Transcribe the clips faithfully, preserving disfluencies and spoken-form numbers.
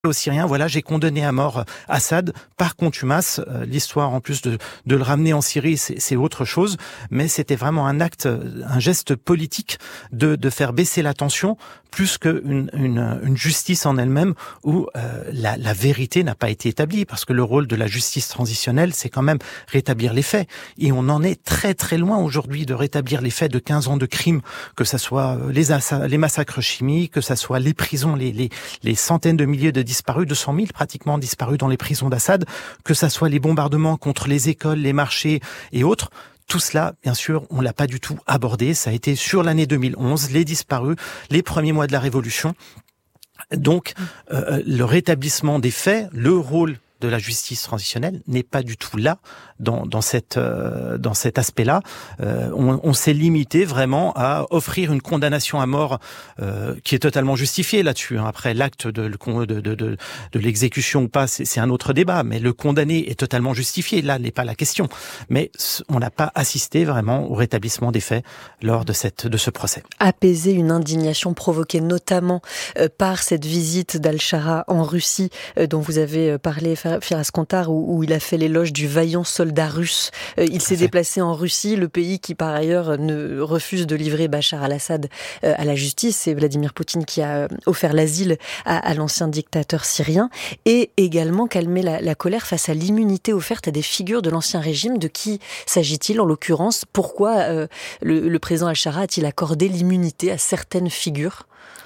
aux Syriens, voilà, j'ai condamné à mort Assad par contumace. Euh, l'histoire, en plus de, de le ramener en Syrie, c'est, c'est autre chose, mais c'était vraiment un acte, un geste politique de, de faire baisser la tension, plus qu'une une, une justice en elle-même où euh, la, la vérité n'a pas été établie, parce que le rôle de la justice transitionnelle, c'est quand même rétablir les faits. Et on en est très très loin aujourd'hui de rétablir les faits de quinze ans de crimes, que ça soit les, assa- les massacres chimiques, que ça soit les prisons, les, les, les centaines de milliers de disparus, deux cent mille pratiquement disparus dans les prisons d'Assad, que ça soit les bombardements contre les écoles, les marchés et autres. Tout cela, bien sûr, on l'a pas du tout abordé. Ça a été sur l'année deux mille onze, les disparus, les premiers mois de la Révolution. Donc, euh, le rétablissement des faits, le rôle de la justice transitionnelle n'est pas du tout là dans, dans cette euh, dans cet aspect-là. Euh, on, on s'est limité vraiment à offrir une condamnation à mort euh, qui est totalement justifiée là-dessus. Après, l'acte de, de, de, de, de l'exécution ou pas, c'est, c'est un autre débat. Mais le condamné est totalement justifié. Là n'est pas la question. Mais on n'a pas assisté vraiment au rétablissement des faits lors de cette de ce procès. Apaiser une indignation provoquée notamment euh, par cette visite d'Al-Shara en Russie euh, dont vous avez parlé, Firas Kantar, où, où il a fait l'éloge du vaillant soldat russe. Euh, il s'est déplacé en Russie, le pays qui par ailleurs ne refuse de livrer Bachar al-Assad euh, à la justice. C'est Vladimir Poutine qui a offert l'asile à, à l'ancien dictateur syrien, et également calmer la, la colère face à l'immunité offerte à des figures de l'ancien régime. De qui s'agit-il en l'occurrence? Pourquoi euh, le, le président al-Shara a-t-il accordé l'immunité à certaines figures?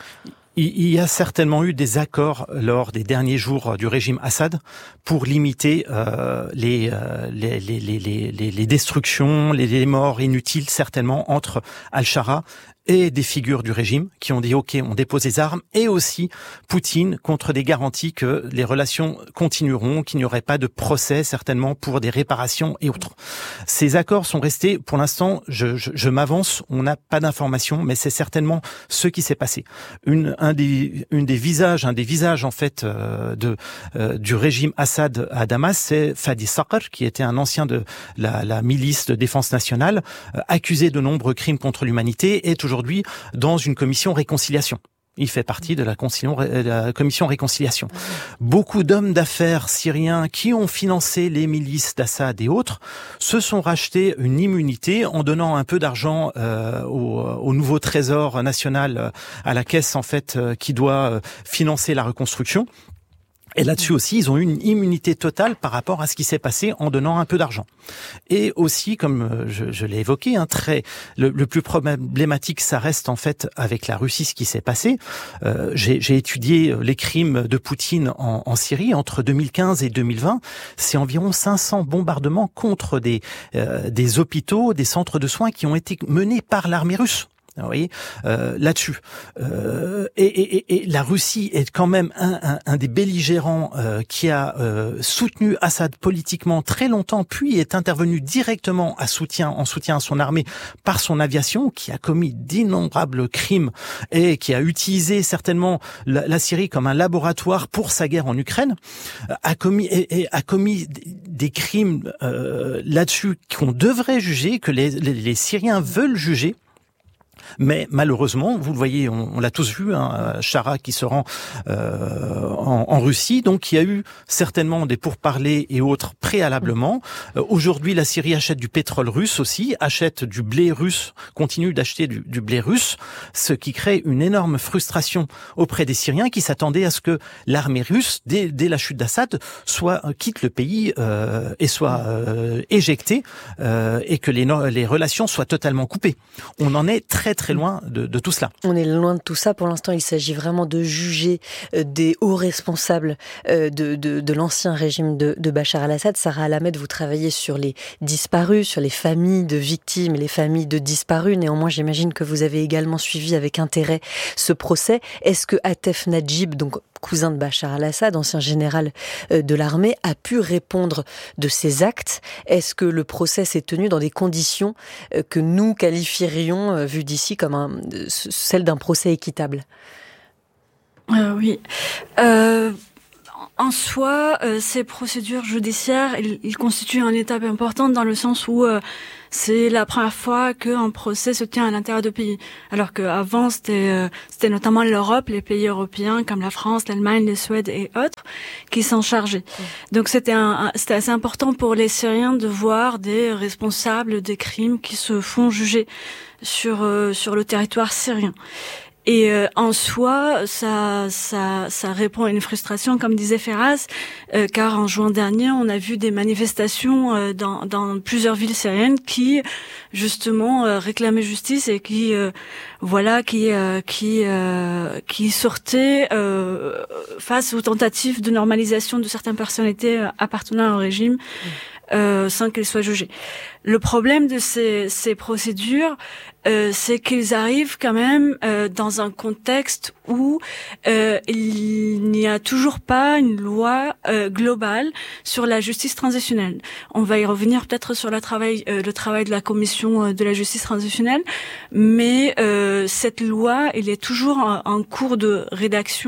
Il y a certainement eu des accords lors des derniers jours du régime Assad pour limiter euh, les, euh, les, les, les, les, les destructions, les, les morts inutiles certainement entre Al-Shara et des figures du régime qui ont dit ok, on dépose les armes, et aussi Poutine contre des garanties que les relations continueront, qu'il n'y aurait pas de procès certainement pour des réparations et autres. Ces accords sont restés, pour l'instant, je, je, je m'avance, on n'a pas d'informations, mais c'est certainement ce qui s'est passé. Une, un des, une des visages, un des visages en fait euh, de euh, du régime Assad à Damas, c'est Fadi Sakr, qui était un ancien de la, la milice de défense nationale, euh, accusé de nombreux crimes contre l'humanité, et toujours aujourd'hui dans une commission réconciliation. Il fait partie de la, de la commission réconciliation. Beaucoup d'hommes d'affaires syriens qui ont financé les milices d'Assad et autres se sont rachetés une immunité en donnant un peu d'argent euh, au, au nouveau trésor national, à la caisse en fait euh, qui doit euh, financer la reconstruction. Et là-dessus aussi, ils ont eu une immunité totale par rapport à ce qui s'est passé en donnant un peu d'argent. Et aussi, comme je, je l'ai évoqué, un trait le, le plus problématique, ça reste en fait avec la Russie, ce qui s'est passé. Euh, j'ai, j'ai étudié les crimes de Poutine en, en Syrie entre deux mille quinze et deux mille vingt. C'est environ cinq cents bombardements contre des, euh, des hôpitaux, des centres de soins qui ont été menés par l'armée russe. Vous voyez, euh, là-dessus. Euh, et, et, et la Russie est quand même un, un, un des belligérants euh, qui a euh, soutenu Assad politiquement très longtemps, puis est intervenu directement à soutien, en soutien à son armée par son aviation, qui a commis d'innombrables crimes et qui a utilisé certainement la, la Syrie comme un laboratoire pour sa guerre en Ukraine, a commis, et, et a commis des crimes euh, là-dessus qu'on devrait juger, que les, les, les Syriens veulent juger. Mais malheureusement, vous le voyez, on, on l'a tous vu, hein, Shara qui se rend euh, en, en Russie, donc il y a eu certainement des pourparlers et autres préalablement. Euh, aujourd'hui, la Syrie achète du pétrole russe aussi, achète du blé russe, continue d'acheter du, du blé russe, ce qui crée une énorme frustration auprès des Syriens qui s'attendaient à ce que l'armée russe, dès, dès la chute d'Assad, soit quitte le pays euh, et soit euh, éjectée euh, et que les, les relations soient totalement coupées. On en est très très loin de, de tout cela. On est loin de tout ça. Pour l'instant, il s'agit vraiment de juger euh, des hauts responsables euh, de, de, de l'ancien régime de, de Bachar al-Assad. Sarah Al-Hamed, vous travaillez sur les disparus, sur les familles de victimes et les familles de disparus. Néanmoins, j'imagine que vous avez également suivi avec intérêt ce procès. Est-ce que Atef Najib, donc cousin de Bachar al-Assad, ancien général de l'armée, a pu répondre de ces actes? Est-ce que le procès s'est tenu dans des conditions que nous qualifierions, vu d'ici, comme un, celle d'un procès équitable? euh, Oui. Euh, En soi, euh, ces procédures judiciaires, ils, ils constituent une étape importante dans le sens où euh, c'est la première fois qu'un procès se tient à l'intérieur de pays. Alors qu'avant, c'était, euh, c'était notamment l'Europe, les pays européens comme la France, l'Allemagne, la Suède et autres qui s'en chargeaient. Mmh. Donc c'était, un, c'était assez important pour les Syriens de voir des responsables des crimes qui se font juger sur, euh, sur le territoire syrien. Et euh, en soi, ça, ça, ça répond à une frustration, comme disait Feras, euh, car en juin dernier, on a vu des manifestations euh, dans, dans plusieurs villes syriennes qui, justement, euh, réclamaient justice et qui, euh, voilà, qui, euh, qui, euh, qui sortaient euh, face aux tentatives de normalisation de certaines personnalités appartenant au régime. Mmh. Euh, sans qu'ils soient jugés. Le problème de ces, ces procédures, euh, c'est qu'ils arrivent quand même euh, dans un contexte où euh, il n'y a toujours pas une loi euh, globale sur la justice transitionnelle. On va y revenir peut-être sur le travail, euh, le travail de la commission de la justice transitionnelle, mais euh, cette loi, elle est toujours en, en cours de rédaction,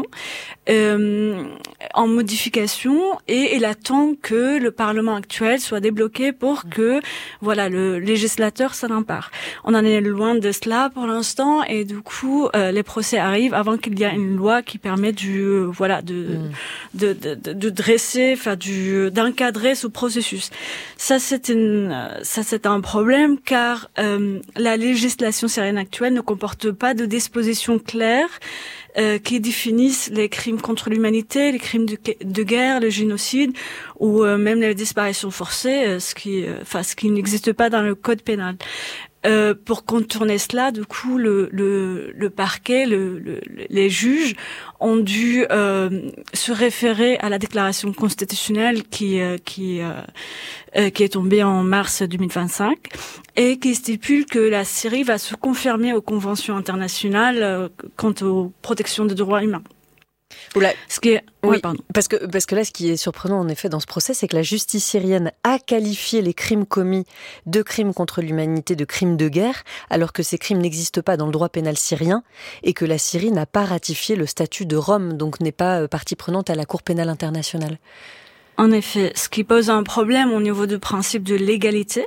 euh, en modification, et elle attend que le Parlement actuel soit débloqué pour que, voilà, le législateur s'en empare. On en est loin de cela pour l'instant, et du coup, euh, les procès arrivent avant qu'il y ait une loi qui permet du, euh, voilà, de, mmh. de, de, de, de dresser, enfin, du, d'encadrer ce processus. Ça, c'est une, ça, c'est un problème, car euh, la législation syrienne actuelle ne comporte pas de dispositions claires Euh, qui définissent les crimes contre l'humanité, les crimes de, de guerre, le génocide ou euh, même les disparitions forcées, euh, ce qui, euh, enfin, ce qui n'existe pas dans le code pénal. Euh, pour contourner cela, du coup, le, le, le parquet, le, le, les juges ont dû euh, se référer à la déclaration constitutionnelle qui, euh, qui, euh, euh, qui est tombée en mars deux mille vingt-cinq et qui stipule que la Syrie va se conformer aux conventions internationales euh, quant aux protections des droits humains. Oula. Ce qui est... Oui, ouais, pardon. Parce que, parce que là, ce qui est surprenant, en effet, dans ce procès, c'est que la justice syrienne a qualifié les crimes commis de crimes contre l'humanité, de crimes de guerre, alors que ces crimes n'existent pas dans le droit pénal syrien et que la Syrie n'a pas ratifié le statut de Rome, donc n'est pas partie prenante à la Cour pénale internationale. En effet, ce qui pose un problème au niveau du principe de légalité,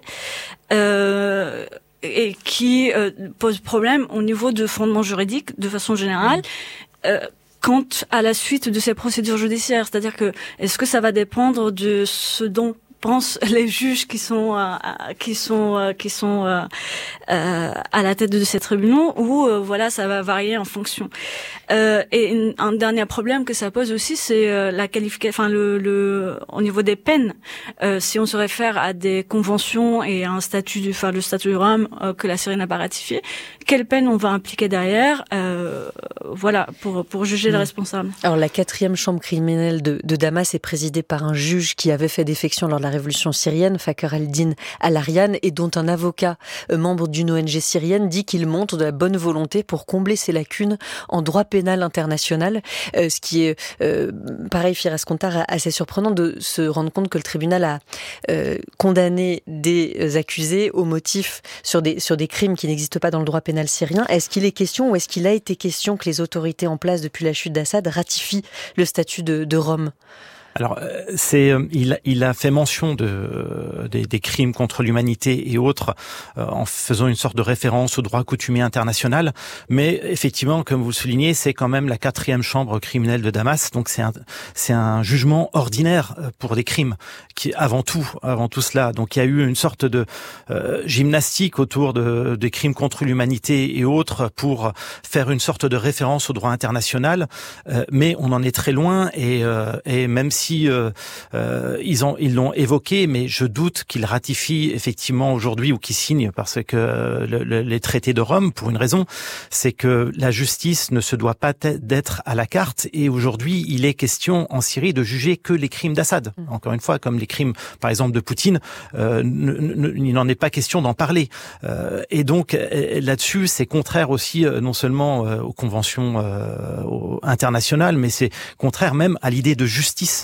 euh, et qui euh, pose problème au niveau de fondement juridique, de façon générale, mmh. euh, quant à la suite de ces procédures judiciaires. C'est-à-dire que, est-ce que ça va dépendre de ce dont pensent les juges qui sont euh, qui sont euh, qui sont euh, euh, à la tête de ces tribunaux, ou euh, voilà, ça va varier en fonction. Euh, et une, un dernier problème que ça pose aussi, c'est euh, la qualification, enfin le, le au niveau des peines. Euh, si on se réfère à des conventions et à un statut du, enfin le statut de Rome euh, que la Syrie n'a pas ratifié, quelle peine on va impliquer derrière, euh, voilà, pour pour juger mmh. les responsables. Alors la quatrième chambre criminelle de, de Damas est présidée par un juge qui avait fait défection lors de la révolution syrienne, Fakr al-Din al-Aryan, et dont un avocat, euh, membre d'une O N G syrienne, dit qu'il montre de la bonne volonté pour combler ses lacunes en droit pénal international, euh, ce qui est, euh, pareil, Firas Kontar, assez surprenant de se rendre compte que le tribunal a euh, condamné des accusés au motif sur des, sur des crimes qui n'existent pas dans le droit pénal syrien. Est-ce qu'il est question, ou est-ce qu'il a été question que les autorités en place depuis la chute d'Assad ratifient le statut de, de Rome ? Alors, c'est, il, il a fait mention de, des, des crimes contre l'humanité et autres euh, en faisant une sorte de référence au droit coutumier international. Mais effectivement, comme vous le soulignez, c'est quand même la quatrième chambre criminelle de Damas. Donc c'est un, c'est un jugement ordinaire pour des crimes, qui avant tout, avant tout cela. Donc il y a eu une sorte de euh, gymnastique autour de, des crimes contre l'humanité et autres pour faire une sorte de référence au droit international. Euh, mais on en est très loin et, euh, et même si Si euh, euh, ils ont ils l'ont évoqué, mais je doute qu'ils ratifient effectivement aujourd'hui ou qu'ils signent, parce que le, le, les traités de Rome, pour une raison, c'est que la justice ne se doit pas d'être à la carte. Et aujourd'hui, il est question en Syrie de juger que les crimes d'Assad. Mmh. Encore une fois, comme les crimes, par exemple, de Poutine, euh, ne, ne, il n'en est pas question d'en parler. Euh, et donc là-dessus, c'est contraire aussi euh, non seulement euh, aux conventions euh, aux internationales, mais c'est contraire même à l'idée de justice.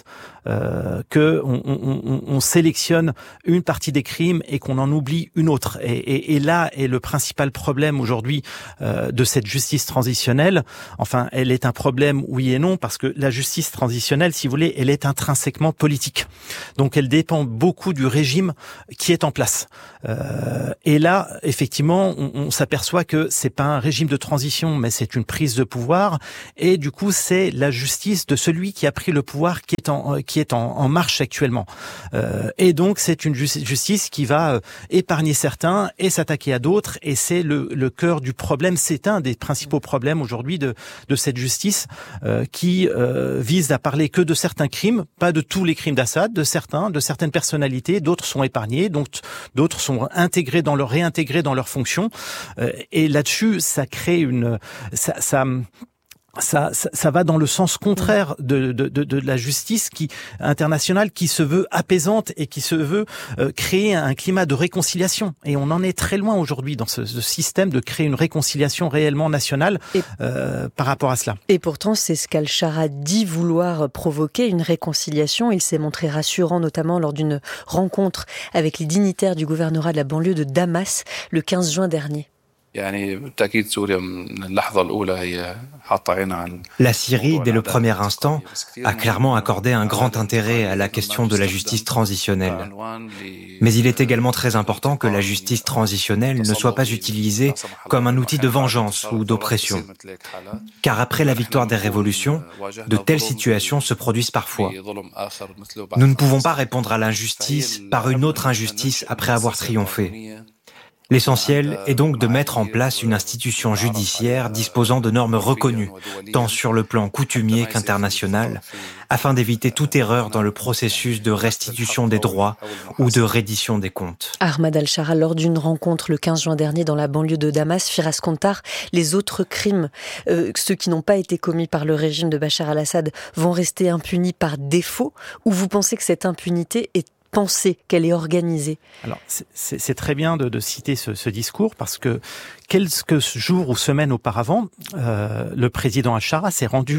euh, que on, on, on sélectionne une partie des crimes et qu'on en oublie une autre. Et, et, et là est le principal problème aujourd'hui euh, de cette justice transitionnelle. Enfin, elle est un problème, oui et non, parce que la justice transitionnelle, si vous voulez, elle est intrinsèquement politique. Donc, elle dépend beaucoup du régime qui est en place. Euh, et là, effectivement, on, on s'aperçoit que c'est pas un régime de transition, mais c'est une prise de pouvoir. Et du coup, c'est la justice de celui qui a pris le pouvoir qui est en qui est en, en marche actuellement. Euh, et donc, c'est une justice qui va épargner certains et s'attaquer à d'autres. Et c'est le, le cœur du problème. C'est un des principaux problèmes aujourd'hui de de cette justice euh, qui euh, vise à parler que de certains crimes, pas de tous les crimes d'Assad, de certains, de certaines personnalités. D'autres sont épargnés, donc d'autres sont intégrés dans leur réintégrés dans leurs fonctions. Euh, et là-dessus, ça crée une ça, ça Ça, ça, ça va dans le sens contraire de, de, de, de la justice qui internationale qui se veut apaisante et qui se veut euh, créer un climat de réconciliation. Et on en est très loin aujourd'hui dans ce, ce système de créer une réconciliation réellement nationale et, euh, par rapport à cela. Et pourtant, c'est ce qu'Al-Shara dit vouloir provoquer, une réconciliation. Il s'est montré rassurant, notamment lors d'une rencontre avec les dignitaires du gouvernorat de la banlieue de Damas le quinze juin dernier. La Syrie, dès le premier instant, a clairement accordé un grand intérêt à la question de la justice transitionnelle. Mais il est également très important que la justice transitionnelle ne soit pas utilisée comme un outil de vengeance ou d'oppression. Car après la victoire des révolutions, de telles situations se produisent parfois. Nous ne pouvons pas répondre à l'injustice par une autre injustice après avoir triomphé. L'essentiel est donc de mettre en place une institution judiciaire disposant de normes reconnues, tant sur le plan coutumier qu'international, afin d'éviter toute erreur dans le processus de restitution des droits ou de reddition des comptes. Ahmad Al-Shara, lors d'une rencontre le quinze juin dernier dans la banlieue de Damas, Firas Kontar, les autres crimes, euh, ceux qui n'ont pas été commis par le régime de Bachar al-Assad, vont rester impunis par défaut, ou vous pensez que cette impunité est pensée, qu'elle est organisée? Alors, c'est, c'est, c'est très bien de, de citer ce, ce discours parce que quelques jours ou semaines auparavant, euh, le président Al-Shara s'est rendu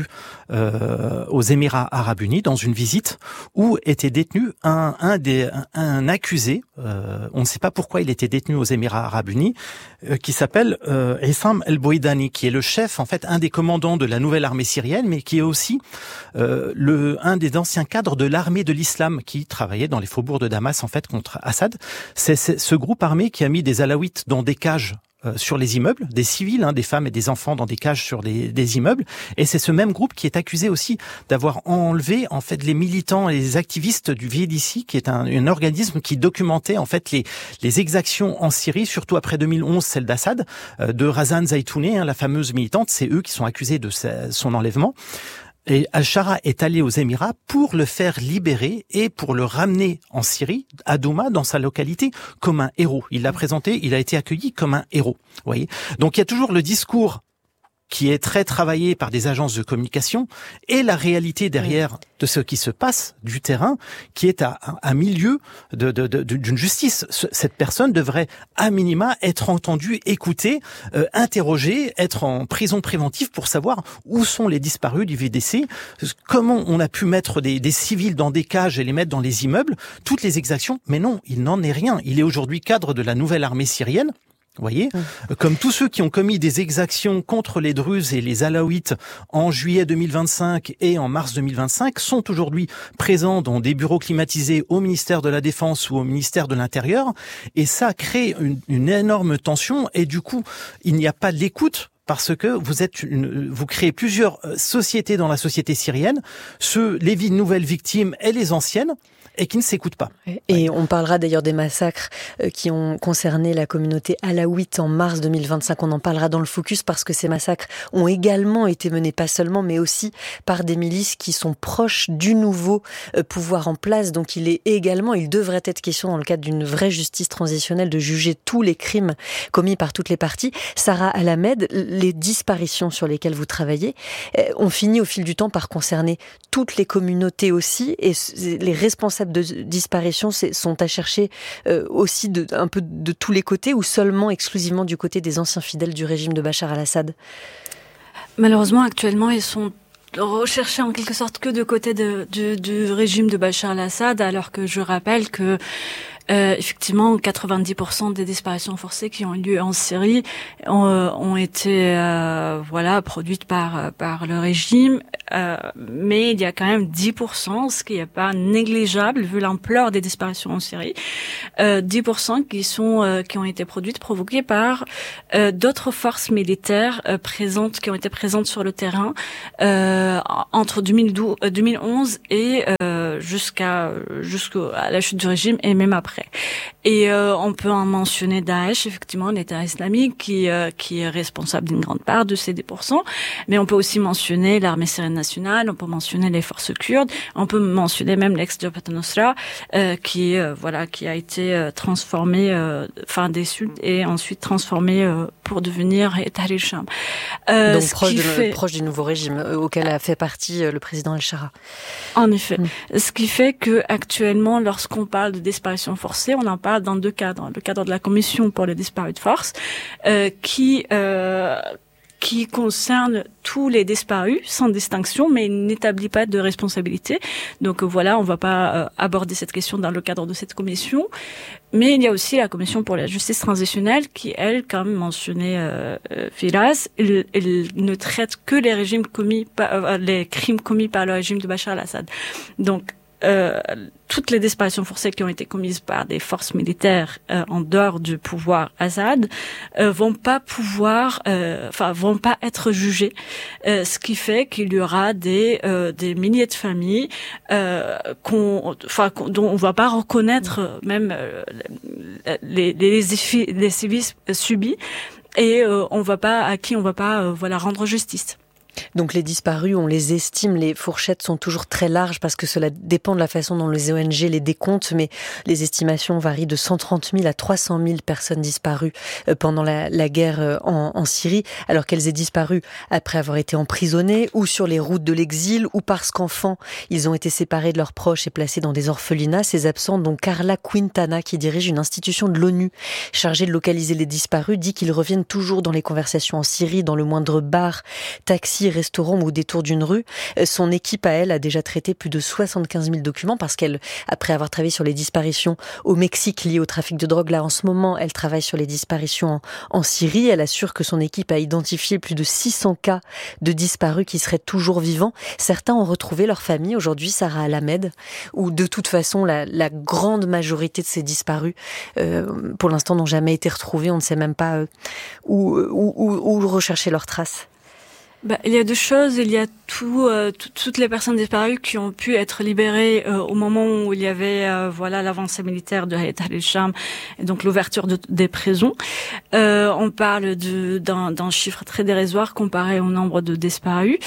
euh, aux Émirats Arabes Unis dans une visite où était détenu un, un, des, un, un accusé, euh, on ne sait pas pourquoi il était détenu aux Émirats Arabes Unis, euh, qui s'appelle euh, Issam El-Boïdani, qui est le chef, en fait, un des commandants de la nouvelle armée syrienne, mais qui est aussi euh, le, un des anciens cadres de l'armée de l'islam qui travaillait dans les faubourgs de Damas, en fait, contre Assad. C'est, c'est ce groupe armé qui a mis des alaouites dans des cages euh, sur les immeubles, des civils, hein, des femmes et des enfants dans des cages sur les, des immeubles. Et c'est ce même groupe qui est accusé aussi d'avoir enlevé, en fait, les militants et les activistes du V D C, qui est un, un organisme qui documentait, en fait, les, les exactions en Syrie, surtout après deux mille onze, celle d'Assad, euh, de Razan Zaitouneh, hein, la fameuse militante. C'est eux qui sont accusés de sa, son enlèvement. Et Al-Shara est allé aux Émirats pour le faire libérer et pour le ramener en Syrie, à Douma, dans sa localité, comme un héros. Il l'a présenté, il a été accueilli comme un héros. Vous voyez ? Donc il y a toujours le discours qui est très travaillé par des agences de communication et la réalité derrière de ce qui se passe du terrain, qui est à un milieu de, de, de, d'une justice. Cette personne devrait, à minima, être entendue, écoutée, euh, interrogée, être en prison préventive pour savoir où sont les disparus du V D C, comment on a pu mettre des, des civils dans des cages et les mettre dans les immeubles, toutes les exactions. Mais non, il n'en est rien. Il est aujourd'hui cadre de la nouvelle armée syrienne. Vous voyez, mmh. Comme tous ceux qui ont commis des exactions contre les Druzes et les Alaouites en juillet deux mille vingt-cinq et en mars deux mille vingt-cinq sont aujourd'hui présents dans des bureaux climatisés au ministère de la Défense ou au ministère de l'Intérieur. Et ça crée une, une énorme tension et du coup, il n'y a pas d'écoute. Parce que vous êtes une, vous créez plusieurs sociétés dans la société syrienne, ceux, les nouvelles victimes et les anciennes, et qui ne s'écoutent pas. Et on parlera d'ailleurs des massacres qui ont concerné la communauté alaouite en mars deux mille vingt-cinq. On en parlera dans le focus parce que ces massacres ont également été menés, pas seulement, mais aussi par des milices qui sont proches du nouveau pouvoir en place. Donc il est également, il devrait être question dans le cadre d'une vraie justice transitionnelle de juger tous les crimes commis par toutes les parties. Sarah Al-Hamed, les disparitions sur lesquelles vous travaillez ont fini au fil du temps par concerner toutes les communautés aussi, et les responsables de disparition sont à chercher aussi de, un peu de tous les côtés, ou seulement exclusivement du côté des anciens fidèles du régime de Bachar al-Assad? Malheureusement, actuellement, ils sont rechercher en quelque sorte que de côté de, de, du régime de Bachar al-Assad, alors que je rappelle que Euh, effectivement, quatre-vingt-dix pour cent des disparitions forcées qui ont eu lieu en Syrie ont, ont été, euh, voilà, produites par par le régime. Euh, mais il y a quand même dix pour cent, ce qui n'est pas négligeable vu l'ampleur des disparitions en Syrie. Euh, dix pour cent qui sont euh, qui ont été produites, provoquées par euh, d'autres forces militaires euh, présentes, qui ont été présentes sur le terrain euh, entre deux mille douze, deux mille onze et euh, jusqu'à jusqu'à la chute du régime et même après. Et euh, on peut en mentionner Daesh, effectivement, l'État islamique, qui euh, qui est responsable d'une grande part de ces dix pour cent. Mais on peut aussi mentionner l'armée syrienne nationale, on peut mentionner les forces kurdes, on peut mentionner même l'ex-Jabhat al-Nusra, euh, qui euh, voilà, qui a été euh, transformé, euh, enfin déçu et ensuite transformé euh, pour devenir Tahrir al-Sham. Euh, Donc proche, de, fait... proche du nouveau régime euh, auquel a fait partie euh, le président al-Shara. En effet, mmh. Ce qui fait que actuellement, lorsqu'on parle de disparition forcée, on en parle dans deux cadres. Le cadre de la commission pour les disparus de force, euh, qui euh, qui concerne tous les disparus sans distinction, mais n'établit pas de responsabilité. Donc voilà, on va pas euh, aborder cette question dans le cadre de cette commission. Mais il y a aussi la commission pour la justice transitionnelle qui, elle, comme mentionné euh, euh, Firas, elle, elle ne traite que les régimes commis par, euh, les crimes commis par le régime de Bachar al-Assad. Donc Euh, toutes les disparitions forcées qui ont été commises par des forces militaires euh, en dehors du pouvoir Assad euh, vont pas pouvoir, euh, enfin vont pas être jugées, euh, ce qui fait qu'il y aura des euh, des milliers de familles euh, qu'on, enfin dont on va pas reconnaître même euh, les les les, les sévices subis et euh, on va pas à qui on va pas euh, voilà rendre justice. Donc les disparus, on les estime, les fourchettes sont toujours très larges parce que cela dépend de la façon dont les O N G les décomptent, mais les estimations varient de cent trente mille à trois cent mille personnes disparues pendant la, la guerre en, en Syrie, alors qu'elles aient disparu après avoir été emprisonnées ou sur les routes de l'exil ou parce qu'enfants, ils ont été séparés de leurs proches et placés dans des orphelinats. Ces absents, dont Carla Quintana, qui dirige une institution de l'ONU chargée de localiser les disparus, dit qu'ils reviennent toujours dans les conversations en Syrie, dans le moindre bar, taxi, restaurant ou au détour d'une rue. Son équipe, à elle, a déjà traité plus de soixante-quinze mille documents parce qu'elle, après avoir travaillé sur les disparitions au Mexique liées au trafic de drogue, là, en ce moment, elle travaille sur les disparitions en, en Syrie. Elle assure que son équipe a identifié plus de six cents cas de disparus qui seraient toujours vivants. Certains ont retrouvé leur famille. Aujourd'hui, Sarah Al-Hamed, où de toute façon, la, la grande majorité de ces disparus, euh, pour l'instant, n'ont jamais été retrouvés. On ne sait même pas euh, où, où, où, où rechercher leurs traces. Bah, il y a deux choses. Il y a tout, euh, tout, toutes les personnes disparues qui ont pu être libérées euh, au moment où il y avait euh, voilà l'avancée militaire de Tahrir al-Sham et donc l'ouverture de, des prisons. Euh, on parle de, d'un, d'un chiffre très dérisoire comparé au nombre de disparus.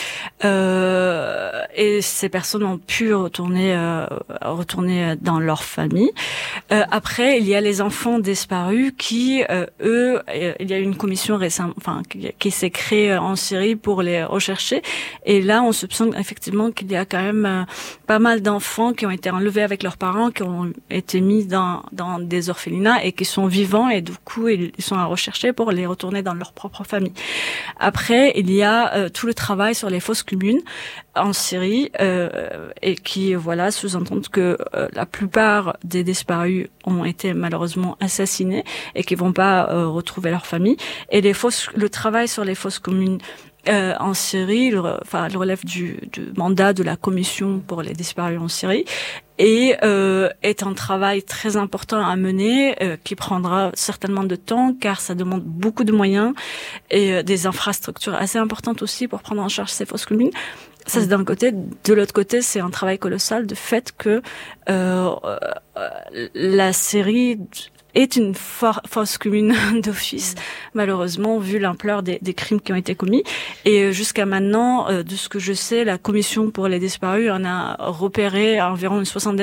Euh, et ces personnes ont pu retourner, euh, retourner dans leur famille. Euh, après, il y a les enfants disparus qui, euh, eux, il y a une commission récente, enfin, qui, qui s'est créée en Syrie pour les rechercher. Et là, on soupçonne effectivement qu'il y a quand même euh, pas mal d'enfants qui ont été enlevés avec leurs parents, qui ont été mis dans, dans des orphelinats et qui sont vivants et du coup, ils sont à rechercher pour les retourner dans leur propre famille. Après, il y a euh, tout le travail sur les fosses communes en Syrie euh, et qui, voilà, sous-entendent que euh, la plupart des disparus ont été malheureusement assassinés et qui vont pas euh, retrouver leur famille. Et les fosses, le travail sur les fosses communes Euh, en Syrie, le, enfin, le relève du, du mandat de la commission pour les disparus en Syrie et euh, est un travail très important à mener euh, qui prendra certainement de temps car ça demande beaucoup de moyens et euh, des infrastructures assez importantes aussi pour prendre en charge ces fosses communes. Ça, c'est d'un côté. De l'autre côté, c'est un travail colossal de fait que euh, euh, la Syrie est une for- fosse commune d'office, malheureusement, vu l'ampleur des, des crimes qui ont été commis. Et jusqu'à maintenant, euh, de ce que je sais, la commission pour les disparus en a repéré environ une soixantaine,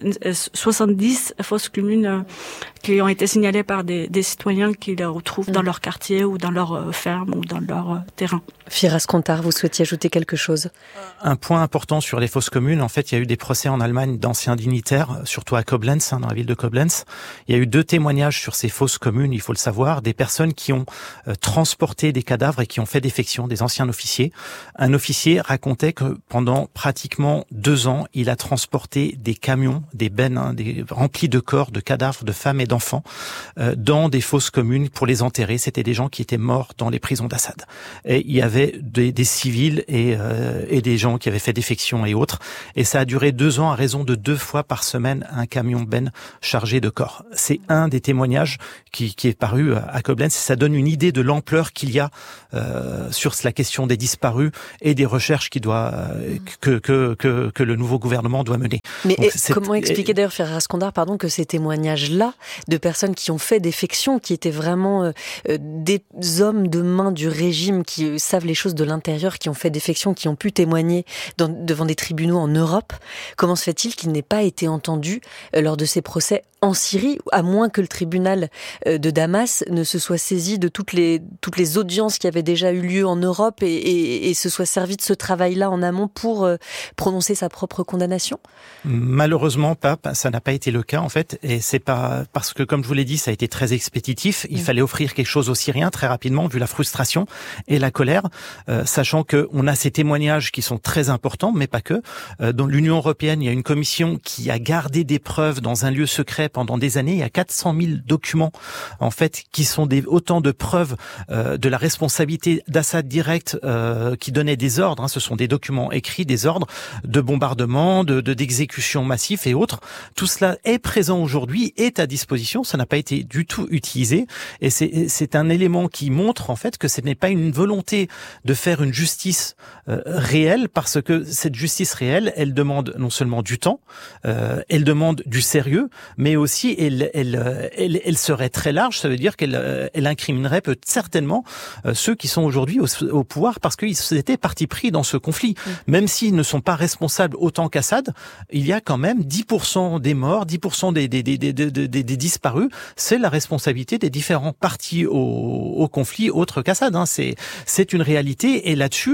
soixante-dix fausses communes euh, qui ont été signalées par des, des citoyens qui les retrouvent mmh. dans leur quartier ou dans leur euh, ferme ou dans leur euh, terrain. Firas Contar, vous souhaitiez ajouter quelque chose? Un point important sur les fausses communes, en fait, il y a eu des procès en Allemagne d'anciens dignitaires, surtout à Koblenz, hein, dans la ville de Koblenz. Il y a eu deux témoignages sur ces fausses communes, il faut le savoir, des personnes qui ont euh, transporté des cadavres et qui ont fait défection, des anciens officiers. Un officier racontait que pendant pratiquement deux ans, il a transporté des camions, des bennes, hein, des, remplis de corps, de cadavres, de femmes et d'enfants, euh, dans des fausses communes pour les enterrer. C'était des gens qui étaient morts dans les prisons d'Assad. Et il y avait Des, des civils et, euh, et des gens qui avaient fait défection et autres. Et ça a duré deux ans à raison de deux fois par semaine un camion benne chargé de corps. C'est un des témoignages qui, qui est paru à Koblenz. Ça donne une idée de l'ampleur qu'il y a euh, sur la question des disparus et des recherches qui doit, euh, que, que, que, que le nouveau gouvernement doit mener. Mais Donc, comment expliquer d'ailleurs, Firas Contar, pardon, que ces témoignages-là de personnes qui ont fait défection, qui étaient vraiment euh, des hommes de main du régime qui savent les choses de l'intérieur, qui ont fait défection, qui ont pu témoigner dans, devant des tribunaux en Europe, comment se fait-il qu'il n'ait pas été entendu euh, lors de ces procès en Syrie, à moins que le tribunal euh, de Damas ne se soit saisi de toutes les, toutes les audiences qui avaient déjà eu lieu en Europe et, et, et se soit servi de ce travail-là en amont pour euh, prononcer sa propre condamnation? Malheureusement, pas, ça n'a pas été le cas en fait, et c'est pas parce que, comme je vous l'ai dit, ça a été très expéditif. Il mmh. fallait offrir quelque chose aux Syriens très rapidement, vu la frustration et la colère, euh, sachant que on a ces témoignages qui sont très importants, mais pas que. Euh, dans l'Union européenne, il y a une commission qui a gardé des preuves dans un lieu secret pendant des années. Il y a quatre cent mille documents en fait qui sont des, autant de preuves euh, de la responsabilité d'Assad direct, euh, qui donnait des ordres. Hein, ce sont des documents écrits, des ordres de bombardement, de, de d'exécution massif et autres. Tout cela est présent aujourd'hui, est à disposition. Ça n'a pas été du tout utilisé, et c'est, c'est un élément qui montre en fait que ce n'est pas une volonté de faire une justice euh, réelle, parce que cette justice réelle, elle demande non seulement du temps, euh, elle demande du sérieux, mais aussi elle, elle, elle, elle serait très large. Ça veut dire qu'elle elle incriminerait peut certainement euh, ceux qui sont aujourd'hui au, au pouvoir, parce qu'ils étaient partis pris dans ce conflit. Mmh. Même s'ils ne sont pas responsables autant qu'Assad, il y a quand même dix pour cent des morts, dix pour cent des, des, des, des, des, des, des disparus. C'est la responsabilité des différents partis au, au conflit, autres qu'Assad. Hein. C'est, c'est une réalité, et là-dessus,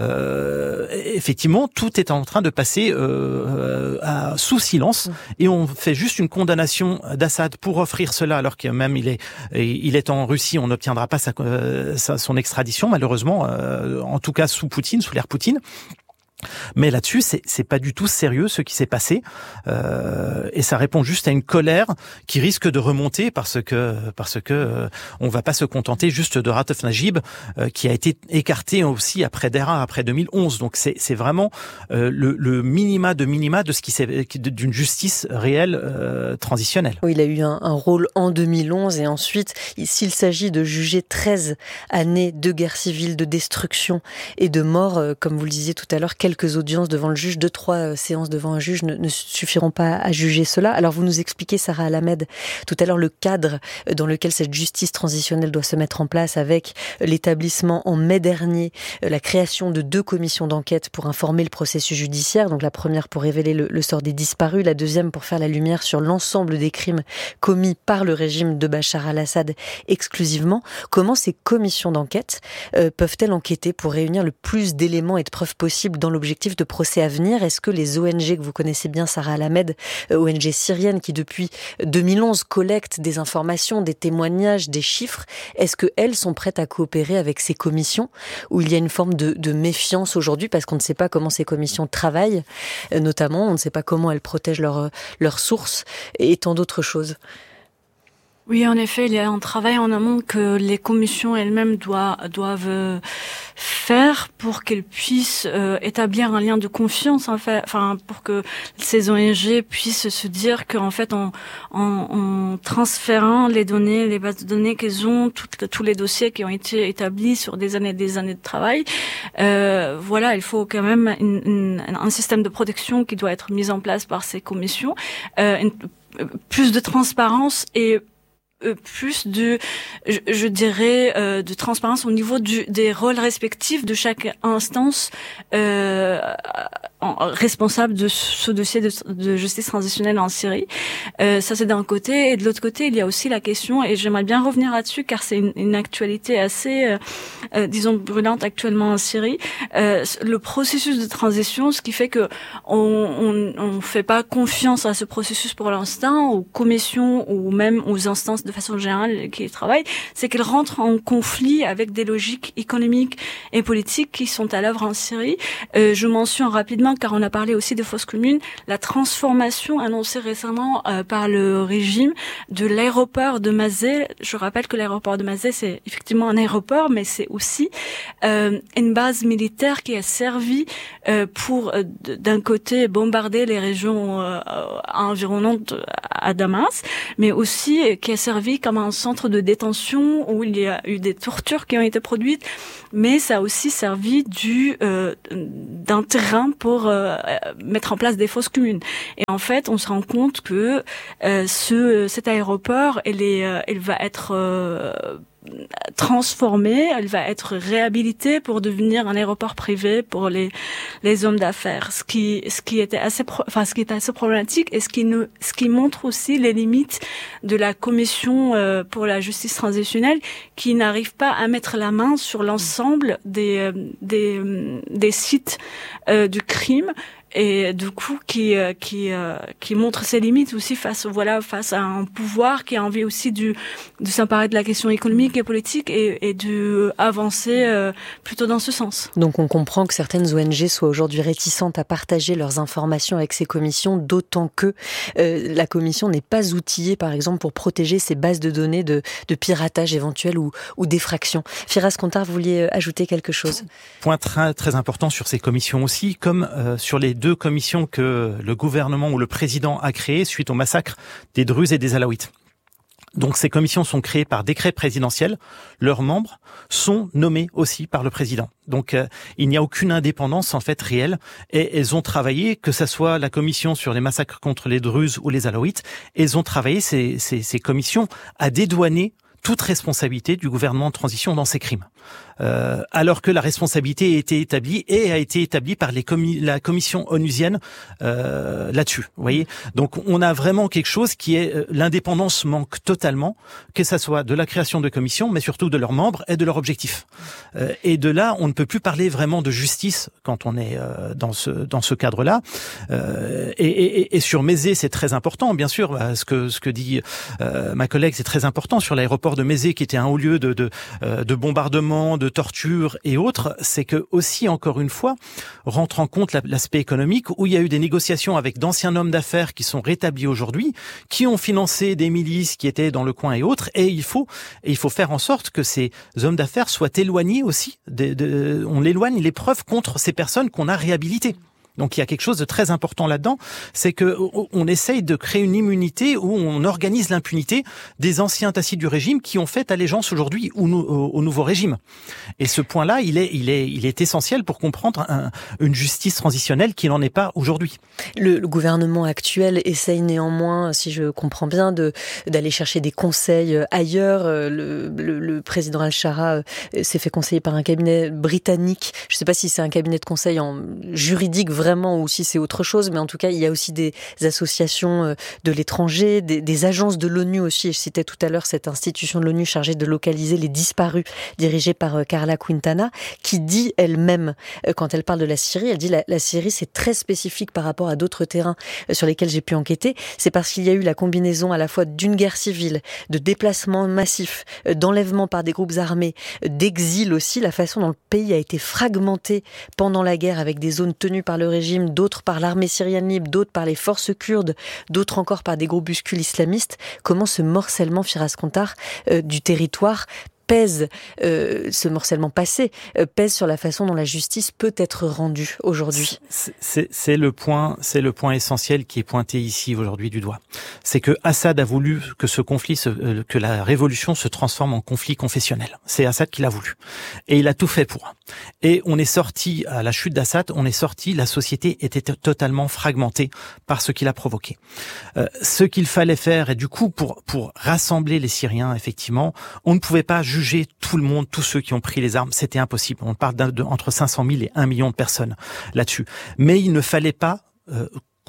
euh, effectivement, tout est en train de passer euh, à, sous silence, et on fait juste une condamnation d'Assad pour offrir cela, alors que même il est, il est en Russie, on n'obtiendra pas sa, sa, son extradition, malheureusement, euh, en tout cas sous Poutine, sous l'ère Poutine. Mais là-dessus, c'est, c'est pas du tout sérieux ce qui s'est passé, euh, et ça répond juste à une colère qui risque de remonter, parce que parce que euh, on va pas se contenter juste de Ratef Najib, euh, qui a été écarté aussi après Dera, après deux mille onze. Donc c'est c'est vraiment euh, le, le minima de minima de ce qui s'est d'une justice réelle euh, transitionnelle. Oui, il a eu un, un rôle en deux mille onze, et ensuite, s'il s'agit de juger treize années de guerre civile, de destruction et de mort, euh, comme vous le disiez tout à l'heure, quelques audiences devant le juge, deux, trois euh, séances devant un juge ne, ne suffiront pas à juger cela. Alors vous nous expliquez, Sarah Al-Hamed, tout à l'heure le cadre dans lequel cette justice transitionnelle doit se mettre en place, avec l'établissement en mai dernier, la création de deux commissions d'enquête pour informer le processus judiciaire. Donc la première pour révéler le, le sort des disparus, la deuxième pour faire la lumière sur l'ensemble des crimes commis par le régime de Bachar al-Assad exclusivement. Comment ces commissions d'enquête euh, peuvent-elles enquêter pour réunir le plus d'éléments et de preuves possibles dans l'objectif de procès à venir? Est-ce que les O N G que vous connaissez bien, Sarah Al-Hamed, O N G syrienne qui depuis deux mille onze collectent des informations, des témoignages, des chiffres, est-ce qu'elles sont prêtes à coopérer avec ces commissions, où il y a une forme de, de méfiance aujourd'hui parce qu'on ne sait pas comment ces commissions travaillent, notamment on ne sait pas comment elles protègent leurs leurs sources et tant d'autres choses? Oui, en effet, il y a un travail en amont que les commissions elles-mêmes doivent, doivent faire pour qu'elles puissent euh, établir un lien de confiance, en fait, enfin, pour que ces O N G puissent se dire qu'en fait, en, en, en transférant les données, les bases de données qu'elles ont, toutes, tous les dossiers qui ont été établis sur des années et des années de travail, euh, voilà, il faut quand même une, une, un système de protection qui doit être mis en place par ces commissions, euh, une, plus de transparence et plus de, je, je dirais, euh, de transparence au niveau du, des rôles respectifs de chaque instance euh, responsable de ce dossier de, de justice transitionnelle en Syrie. Euh, ça c'est d'un côté, et de l'autre côté il y a aussi la question, et j'aimerais bien revenir là-dessus car c'est une, une actualité assez, euh, euh, disons, brûlante actuellement en Syrie. Euh, le processus de transition, ce qui fait que on, on, on fait pas confiance à ce processus pour l'instant, aux commissions ou même aux instances de façon générale qui y travaillent, c'est qu'elles rentrent en conflit avec des logiques économiques et politiques qui sont à l'œuvre en Syrie. Euh, je mentionne rapidement, car on a parlé aussi des fosses communes, la transformation annoncée récemment euh, par le régime de l'aéroport de Mazeh. Je rappelle que l'aéroport de Mazeh, c'est effectivement un aéroport, mais c'est aussi euh, une base militaire qui a servi euh, pour, euh, d'un côté, bombarder les régions euh, environnantes à Damas, mais aussi qui a servi comme un centre de détention où il y a eu des tortures qui ont été produites, mais ça a aussi servi du euh, d'un terrain pour euh, mettre en place des fosses communes. Et en fait, on se rend compte que euh, ce cet aéroport, elle est, euh, elle va être euh, transformée, elle va être réhabilitée pour devenir un aéroport privé pour les les hommes d'affaires. Ce qui ce qui était assez pro, enfin ce qui est assez problématique et ce qui nous ce qui montre aussi les limites de la commission euh, pour la justice transitionnelle qui n'arrive pas à mettre la main sur l'ensemble des euh, des des sites euh, du crime. Et du coup, qui euh, qui euh, qui montre ses limites aussi face voilà face à un pouvoir qui a envie aussi du de s'emparer de la question économique et politique et, et de avancer euh, plutôt dans ce sens. Donc on comprend que certaines O N G soient aujourd'hui réticentes à partager leurs informations avec ces commissions, d'autant que euh, la commission n'est pas outillée, par exemple, pour protéger ces bases de données de de piratage éventuel ou ou d'effraction. Firas Kontar, vous vouliez ajouter quelque chose? Point très très important sur ces commissions aussi, comme euh, sur les deux commissions que le gouvernement ou le président a créées suite au massacre des Druzes et des Alaouites. Donc ces commissions sont créées par décret présidentiel. Leurs membres sont nommés aussi par le président. Donc euh, il n'y a aucune indépendance en fait réelle. Et elles ont travaillé, que ce soit la commission sur les massacres contre les Druzes ou les Alaouites, elles ont travaillé ces, ces, ces commissions à dédouaner toute responsabilité du gouvernement de transition dans ces crimes. Euh, alors que la responsabilité a été établie et a été établie par les commis- la commission onusienne euh, là-dessus. Vous voyez, donc on a vraiment quelque chose qui est euh, l'indépendance manque totalement, que ça soit de la création de commissions, mais surtout de leurs membres et de leurs objectifs. Euh, et de là, on ne peut plus parler vraiment de justice quand on est euh, dans ce dans ce cadre-là. Euh, et, et, et sur Mazeh, c'est très important, bien sûr. Bah, ce que ce que dit euh, ma collègue, c'est très important sur l'aéroport de Mazeh, qui était un haut lieu de de, euh, de bombardement, de de torture et autres, c'est que aussi, encore une fois, rentre en compte l'aspect économique où il y a eu des négociations avec d'anciens hommes d'affaires qui sont rétablis aujourd'hui, qui ont financé des milices qui étaient dans le coin et autres, et il faut, et il faut faire en sorte que ces hommes d'affaires soient éloignés aussi, de, de, on éloigne les preuves contre ces personnes qu'on a réhabilitées. Donc il y a quelque chose de très important là-dedans, c'est que on essaye de créer une immunité où on organise l'impunité des anciens tacis du régime qui ont fait allégeance aujourd'hui au, au, au nouveau régime. Et ce point-là, il est, il est, il est essentiel pour comprendre un, une justice transitionnelle qui n'en est pas aujourd'hui. Le, le gouvernement actuel essaye néanmoins, si je comprends bien, de d'aller chercher des conseils ailleurs. Le, le, le président Al-Shara s'est fait conseiller par un cabinet britannique. Je ne sais pas si c'est un cabinet de conseil en juridique vraiment ou si c'est autre chose, mais en tout cas, il y a aussi des associations de l'étranger, des, des agences de l'ONU aussi. Je citais tout à l'heure cette institution de l'ONU chargée de localiser les disparus, dirigée par Carla Quintana, qui dit elle-même, quand elle parle de la Syrie, elle dit la, la Syrie, c'est très spécifique par rapport à d'autres terrains sur lesquels j'ai pu enquêter. C'est parce qu'il y a eu la combinaison à la fois d'une guerre civile, de déplacements massifs, d'enlèvements par des groupes armés, d'exil aussi, la façon dont le pays a été fragmenté pendant la guerre avec des zones tenues par le régime, d'autres par l'armée syrienne libre, d'autres par les forces kurdes, d'autres encore par des groupuscules islamistes. Comment ce morcellement, Firas Kontar, euh, du territoire pèse, euh, ce morcellement passé, euh, pèse sur la façon dont la justice peut être rendue aujourd'hui. C'est, c'est le point, c'est le point essentiel qui est pointé ici aujourd'hui du doigt. C'est que Assad a voulu que ce conflit, se, euh, que la révolution se transforme en conflit confessionnel. C'est Assad qui l'a voulu. Et il a tout fait pour. Et on est sorti, à la chute d'Assad, on est sorti, la société était totalement fragmentée par ce qu'il a provoqué. Euh, ce qu'il fallait faire, et du coup, pour, pour rassembler les Syriens, effectivement, on ne pouvait pas juger tout le monde, tous ceux qui ont pris les armes. C'était impossible. On parle d'un, de, entre cinq cent mille et un million de personnes là-dessus. Mais il ne fallait pas euh,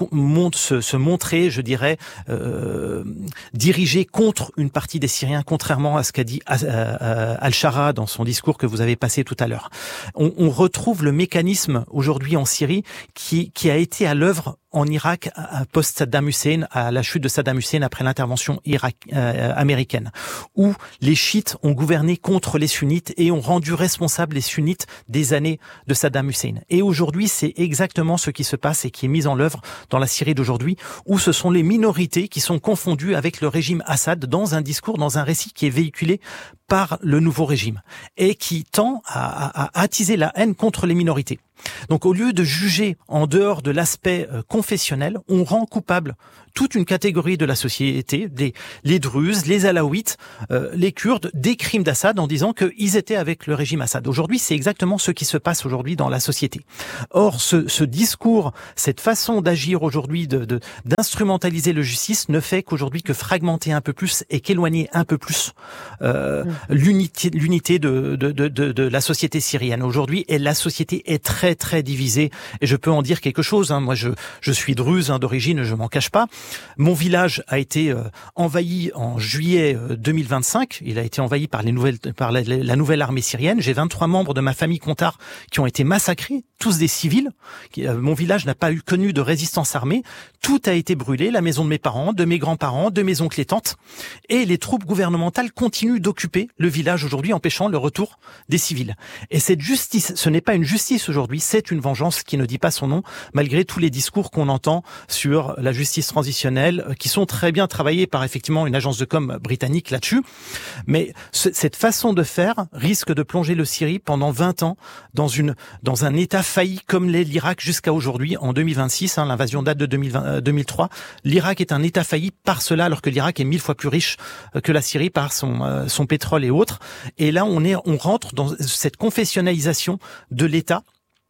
Se, se montrer, je dirais, euh, dirigé contre une partie des Syriens, contrairement à ce qu'a dit euh, Al-Shara dans son discours que vous avez passé tout à l'heure. On, on retrouve le mécanisme aujourd'hui en Syrie qui, qui a été à l'œuvre en Irak post-Saddam Hussein, à la chute de Saddam Hussein après l'intervention Irak, euh, américaine, où les chiites ont gouverné contre les sunnites et ont rendu responsables les sunnites des années de Saddam Hussein. Et aujourd'hui, c'est exactement ce qui se passe et qui est mis en œuvre dans la Syrie d'aujourd'hui, où ce sont les minorités qui sont confondues avec le régime Assad dans un discours, dans un récit qui est véhiculé par le nouveau régime et qui tend à, à, à attiser la haine contre les minorités. Donc au lieu de juger en dehors de l'aspect euh, confessionnel, on rend coupable toute une catégorie de la société, des, les Druzes, les Alaouites, euh, les Kurdes, des crimes d'Assad en disant qu'ils étaient avec le régime Assad. Aujourd'hui, c'est exactement ce qui se passe aujourd'hui dans la société. Or, ce, ce discours, cette façon d'agir aujourd'hui, de, de, d'instrumentaliser le justice, ne fait qu'aujourd'hui que fragmenter un peu plus et qu'éloigner un peu plus euh, mmh. l'unité, l'unité de, de, de, de, de la société syrienne aujourd'hui. Et la société est très très divisée. Et je peux en dire quelque chose. Hein. Moi, je, je suis druze hein, d'origine, je m'en cache pas. Mon village a été euh, envahi en juillet euh, deux mille vingt-cinq. Il a été envahi par les nouvelles, par la, la nouvelle armée syrienne. J'ai vingt-trois membres de ma famille Contar qui ont été massacrés, tous des civils. Qui, euh, mon village n'a pas eu connu de résistance armée. Tout a été brûlé, la maison de mes parents, de mes grands-parents, de mes oncles et tantes. Et les troupes gouvernementales continuent d'occuper le village aujourd'hui, empêchant le retour des civils. Et cette justice, ce n'est pas une justice aujourd'hui, c'est une vengeance qui ne dit pas son nom, malgré tous les discours qu'on entend sur la justice transitionnelle, qui sont très bien travaillés par effectivement une agence de com britannique là-dessus. Mais ce, cette façon de faire risque de plonger le Syrie pendant vingt ans dans une dans un état failli comme l'est l'Irak jusqu'à aujourd'hui, en deux mille vingt-six. Hein, l'invasion date de deux mille vingt, deux mille trois. L'Irak est un état failli par cela, alors que l'Irak est mille fois plus riche que la Syrie par son euh, son pétrole et autres. Et là, on est on rentre dans cette confessionnalisation de l'État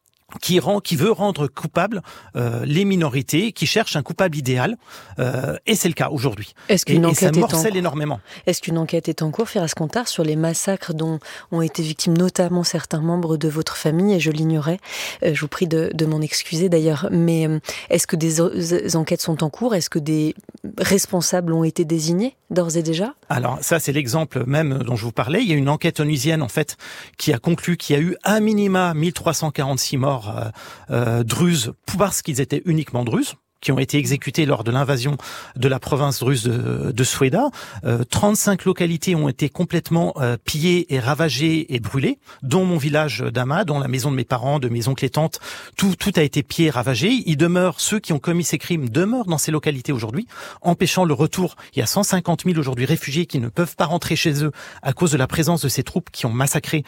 qui rend, qui veut rendre coupable euh, les minorités, qui cherche un coupable idéal, euh, et c'est le cas aujourd'hui. Est-ce qu'une et, enquête et ça est morcelle en... énormément. Est-ce qu'une enquête est en cours, Firas Contar, sur les massacres dont ont été victimes notamment certains membres de votre famille, et je l'ignorais, euh, je vous prie de, de m'en excuser d'ailleurs, mais euh, est-ce que des, o- des enquêtes sont en cours? Est-ce que des responsables ont été désignés d'ores et déjà? Alors ça, c'est l'exemple même dont je vous parlais. Il y a une enquête onusienne en fait qui a conclu qu'il y a eu à minima mille trois cent quarante-six morts Euh, euh, druzes parce qu'ils étaient uniquement druzes, qui ont été exécutés lors de l'invasion de la province druze de, de Soueda. Euh, trente-cinq localités ont été complètement euh, pillées et ravagées et brûlées, dont mon village d'Hama, dont la maison de mes parents, de mes oncles et tantes. Tout, tout a été pillé et ravagé. Il demeure, ceux qui ont commis ces crimes demeurent dans ces localités aujourd'hui, empêchant le retour. Il y a cent cinquante mille aujourd'hui réfugiés qui ne peuvent pas rentrer chez eux à cause de la présence de ces troupes qui ont massacré,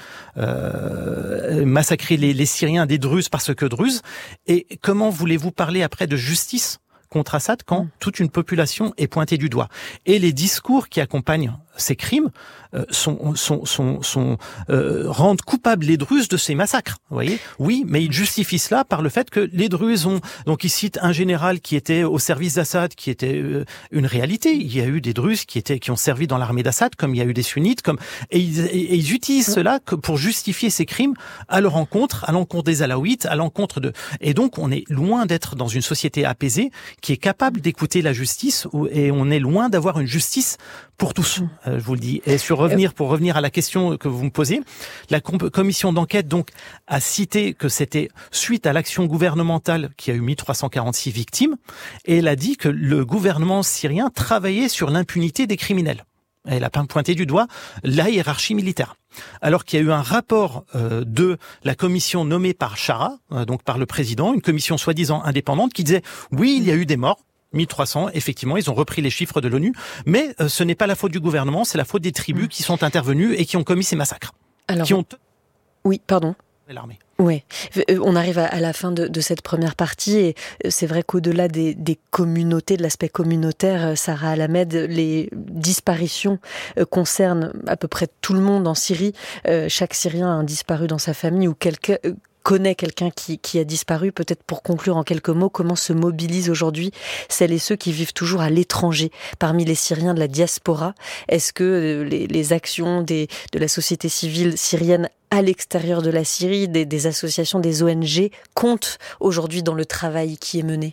euh, massacré les, les Syriens des Druzes parce que Druzes. Et comment voulez-vous parler après de justice contre Assad quand toute une population est pointée du doigt? Et les discours qui accompagnent ces crimes euh, sont, sont, sont, sont euh, rendent coupables les Druzes de ces massacres. Vous voyez? Oui, mais ils justifient cela par le fait que les Druzes ont... Donc ils citent un général qui était au service d'Assad, qui était euh, une réalité. Il y a eu des Druzes qui étaient qui ont servi dans l'armée d'Assad, comme il y a eu des sunnites, comme et ils, et ils utilisent cela que pour justifier ces crimes à leur encontre, à l'encontre des Alaouites, à l'encontre de... Et donc on est loin d'être dans une société apaisée qui est capable d'écouter la justice, et on est loin d'avoir une justice pour tous, euh, je vous le dis. Et sur revenir, pour revenir à la question que vous me posez, la com- commission d'enquête donc a cité que c'était suite à l'action gouvernementale qui a eu mille trois cent quarante-six victimes, et elle a dit que le gouvernement syrien travaillait sur l'impunité des criminels. Elle a pointé du doigt la hiérarchie militaire. Alors qu'il y a eu un rapport euh, de la commission nommée par Shara, euh, donc par le président, une commission soi-disant indépendante, qui disait oui, il y a eu des morts, mille trois cents, effectivement, ils ont repris les chiffres de l'ONU, mais euh, ce n'est pas la faute du gouvernement, c'est la faute des tribus qui sont intervenues et qui ont commis ces massacres. Alors, qui ont... Oui, pardon. L'armée. Oui, on arrive à la fin de, de cette première partie et c'est vrai qu'au-delà des, des communautés, de l'aspect communautaire, Sarah Al-Hamed, les disparitions concernent à peu près tout le monde en Syrie. Chaque Syrien a un disparu dans sa famille ou quelqu'un... connaît quelqu'un qui, qui a disparu. Peut-être pour conclure en quelques mots, comment se mobilisent aujourd'hui celles et ceux qui vivent toujours à l'étranger, parmi les Syriens de la diaspora? Est-ce que les, les actions des, de la société civile syrienne à l'extérieur de la Syrie, des, des associations, des O N G, comptent aujourd'hui dans le travail qui est mené?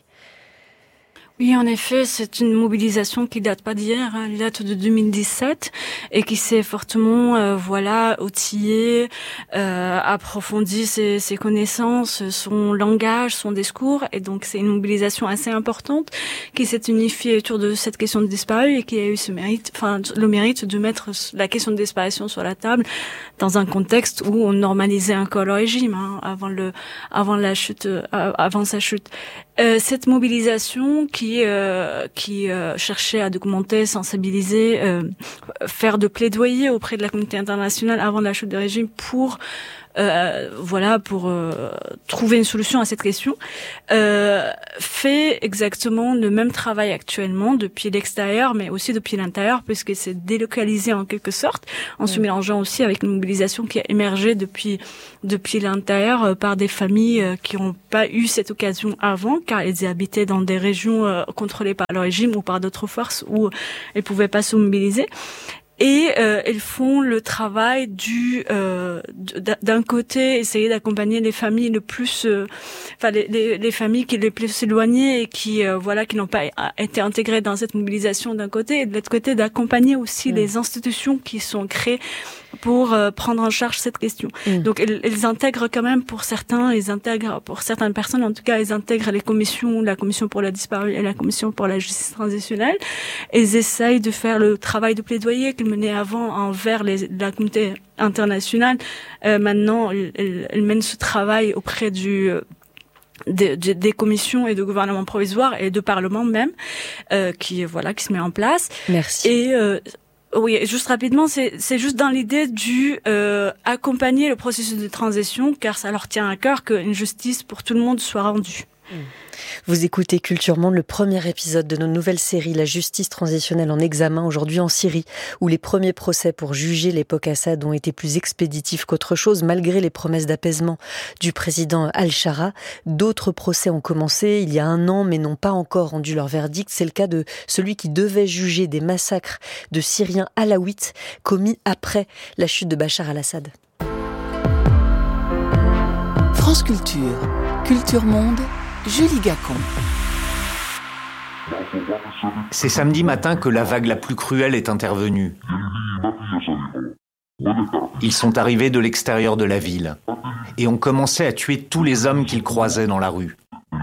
Oui, en effet, c'est une mobilisation qui date pas d'hier, hein, elle date de deux mille dix-sept et qui s'est fortement, euh, voilà, outillée, euh, approfondi ses, ses connaissances, son langage, son discours, et donc c'est une mobilisation assez importante qui s'est unifiée autour de cette question de disparu et qui a eu ce mérite, enfin le mérite de mettre la question de disparition sur la table dans un contexte où on normalisait encore le régime, hein, avant le, avant la chute, euh, avant sa chute. Euh, cette mobilisation qui euh, qui euh, cherchait à documenter, sensibiliser, euh, faire de plaidoyer auprès de la communauté internationale avant la chute du régime pour euh, voilà pour euh, trouver une solution à cette question, euh, fait exactement le même travail actuellement depuis l'extérieur, mais aussi depuis l'intérieur, puisque c'est délocalisé en quelque sorte, en mmh. se mélangeant aussi avec une mobilisation qui a émergé depuis depuis l'intérieur euh, par des familles euh, qui n'ont pas eu cette occasion avant, car elles habitaient dans des régions euh, contrôlées par le régime ou par d'autres forces où elles pouvaient pas se mobiliser. Et euh, elles font le travail du euh, d'un côté essayer d'accompagner les familles le plus, euh, enfin les, les, les familles qui les plus éloignées et qui euh, voilà qui n'ont pas été intégrées dans cette mobilisation d'un côté, et de l'autre côté d'accompagner aussi mmh. les institutions qui sont créées pour euh, prendre en charge cette question. Mmh. Donc elles, elles intègrent quand même pour certains, ils intègrent pour certaines personnes en tout cas, elles intègrent les commissions, la commission pour la disparue et la commission pour la justice transitionnelle. Elles essayent de faire le travail de plaidoyer qu'elles menaient avant envers les, la communauté internationale. Euh, maintenant, elles, elles mènent ce travail auprès du euh, Des, des commissions et de gouvernements provisoires et de parlements même, euh, qui voilà qui se met en place. Merci. Et euh, oui, juste rapidement, c'est c'est juste dans l'idée du euh, accompagner le processus de transition, car ça leur tient à cœur qu'une justice pour tout le monde soit rendue. Mmh. Vous écoutez Culture Monde, le premier épisode de notre nouvelle série La justice transitionnelle en examen, aujourd'hui en Syrie, où les premiers procès pour juger l'époque Assad ont été plus expéditifs qu'autre chose, malgré les promesses d'apaisement du président Al-Shara. D'autres procès ont commencé il y a un an, mais n'ont pas encore rendu leur verdict. C'est le cas de celui qui devait juger des massacres de Syriens alaouites commis après la chute de Bachar al-Assad. France Culture, Culture Monde, Julie Gacon. C'est samedi matin que la vague la plus cruelle est intervenue. Ils sont arrivés de l'extérieur de la ville et ont commencé à tuer tous les hommes qu'ils croisaient dans la rue.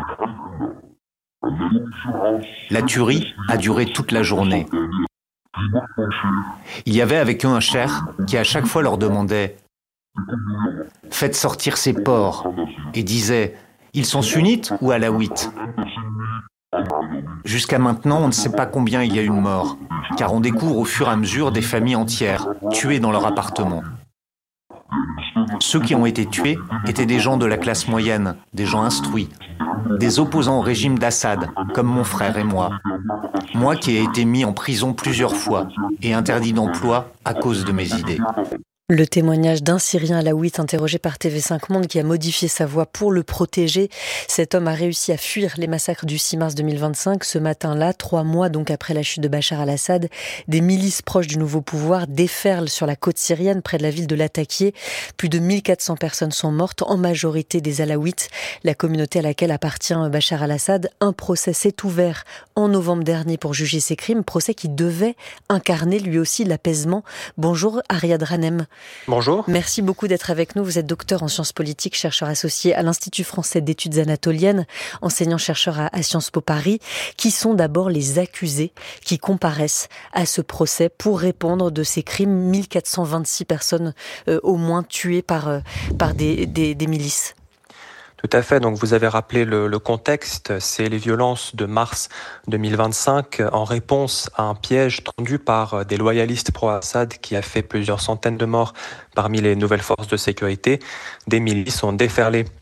La tuerie a duré toute la journée. Il y avait avec eux un cheikh qui à chaque fois leur demandait « Faites sortir ces porcs » et disait « Ils sont sunnites ou alaouites ?» Jusqu'à maintenant, on ne sait pas combien il y a eu de morts, car on découvre au fur et à mesure des familles entières tuées dans leur appartement. Ceux qui ont été tués étaient des gens de la classe moyenne, des gens instruits, des opposants au régime d'Assad, comme mon frère et moi. Moi qui ai été mis en prison plusieurs fois et interdit d'emploi à cause de mes idées. Le témoignage d'un Syrien alaouite interrogé par T V cinq Monde qui a modifié sa voix pour le protéger. Cet homme a réussi à fuir les massacres du six mars deux mille vingt-cinq. Ce matin-là, trois mois donc après la chute de Bachar al-Assad, des milices proches du nouveau pouvoir déferlent sur la côte syrienne près de la ville de Latakia. Plus de mille quatre cents personnes sont mortes, en majorité des alaouites, la communauté à laquelle appartient Bachar al-Assad. Un procès s'est ouvert en novembre dernier pour juger ces crimes, procès qui devait incarner lui aussi l'apaisement. Bonjour Ariad Ranem. Bonjour. Merci beaucoup d'être avec nous. Vous êtes docteur en sciences politiques, chercheur associé à l'Institut français d'études anatoliennes, enseignant-chercheur à, à Sciences Po Paris. Qui sont d'abord les accusés qui comparaissent à ce procès pour répondre de ces crimes? mille quatre cent vingt-six personnes euh, au moins tuées par, euh, par des, des, des milices. Tout à fait. Donc, vous avez rappelé le, le contexte. C'est les violences de mars deux mille vingt-cinq en réponse à un piège tendu par des loyalistes pro-Assad qui a fait plusieurs centaines de morts parmi les nouvelles forces de sécurité. Des milices ont déferlé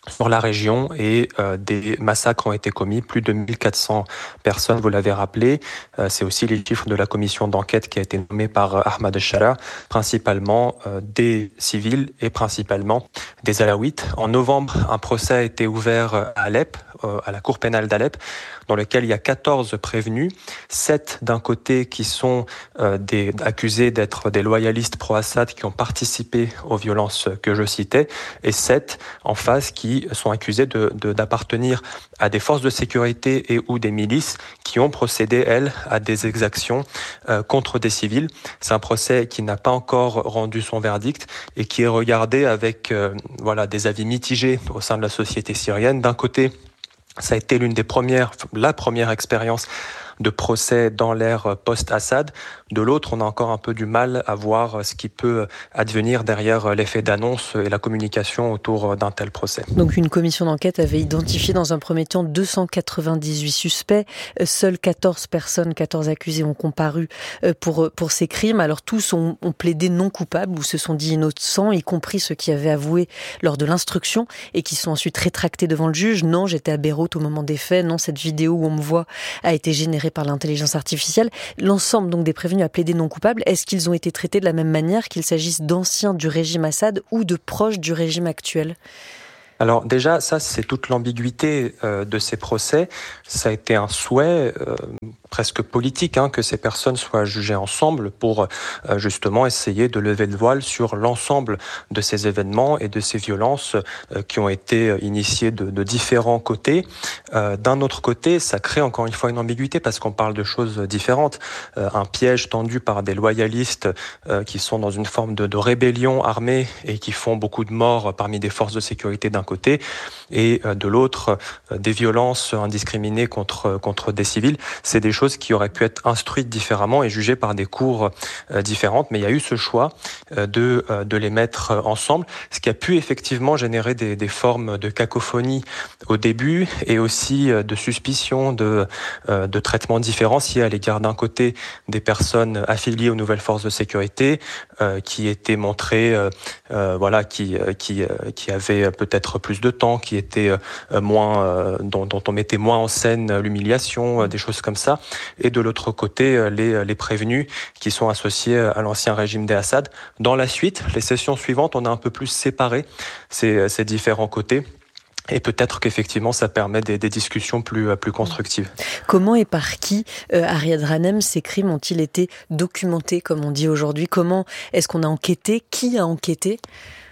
sur la région et euh, des massacres ont été commis, plus de mille quatre cents personnes, vous l'avez rappelé. Euh, c'est aussi les chiffres de la commission d'enquête qui a été nommée par euh, Ahmad al-Shara, principalement euh, des civils et principalement des Alaouites. En novembre, un procès a été ouvert à Alep, euh, à la cour pénale d'Alep, dans lequel il y a quatorze prévenus, sept d'un côté qui sont euh, des, accusés d'être des loyalistes pro-Assad qui ont participé aux violences que je citais, et sept en face qui sont accusés de, de, d'appartenir à des forces de sécurité et ou des milices qui ont procédé, elles, à des exactions euh, contre des civils. C'est un procès qui n'a pas encore rendu son verdict et qui est regardé avec euh, voilà, des avis mitigés au sein de la société syrienne. D'un côté, ça a été l'une des premières, la première expérience de procès dans l'ère post-Assad. De l'autre, on a encore un peu du mal à voir ce qui peut advenir derrière l'effet d'annonce et la communication autour d'un tel procès. Donc une commission d'enquête avait identifié dans un premier temps deux cent quatre-vingt-dix-huit suspects. Seules quatorze personnes, quatorze accusés ont comparu pour, pour ces crimes. Alors tous ont, ont plaidé non coupables ou se sont dit innocents, y compris ceux qui avaient avoué lors de l'instruction et qui sont ensuite rétractés devant le juge. Non, j'étais à Beyrouth au moment des faits. Non, cette vidéo où on me voit a été générée par l'intelligence artificielle. L'ensemble donc des prévenus a plaidé non coupables. Est-ce qu'ils ont été traités de la même manière, qu'il s'agisse d'anciens du régime Assad ou de proches du régime actuel ? Alors déjà, ça c'est toute l'ambiguïté euh, de ces procès. Ça a été un souhait euh, presque politique hein, que ces personnes soient jugées ensemble pour euh, justement essayer de lever le voile sur l'ensemble de ces événements et de ces violences euh, qui ont été initiées de, de différents côtés. Euh, d'un autre côté, ça crée encore une fois une ambiguïté parce qu'on parle de choses différentes. Euh, un piège tendu par des loyalistes euh, qui sont dans une forme de, de rébellion armée et qui font beaucoup de morts parmi des forces de sécurité d'un côté, et de l'autre, des violences indiscriminées contre, contre des civils. C'est des choses qui auraient pu être instruites différemment et jugées par des cours différentes, mais il y a eu ce choix de, de les mettre ensemble, ce qui a pu effectivement générer des, des formes de cacophonie au début et aussi de suspicion de, de traitements différenciés à l'égard d'un côté des personnes affiliées aux nouvelles forces de sécurité qui étaient montrées, voilà, qui, qui, qui avaient peut-être plus de temps, qui était euh, moins, euh, dont, dont on mettait moins en scène l'humiliation, euh, des choses comme ça. Et de l'autre côté, euh, les, les prévenus qui sont associés à l'ancien régime des Assad. Dans la suite, les sessions suivantes, on a un peu plus séparé ces, ces différents côtés. Et peut-être qu'effectivement, ça permet des, des discussions plus, plus constructives. Comment et par qui, euh, Ariad Ghanem, ces crimes ont-ils été documentés, comme on dit aujourd'hui ? Comment est-ce qu'on a enquêté ? Qui a enquêté ?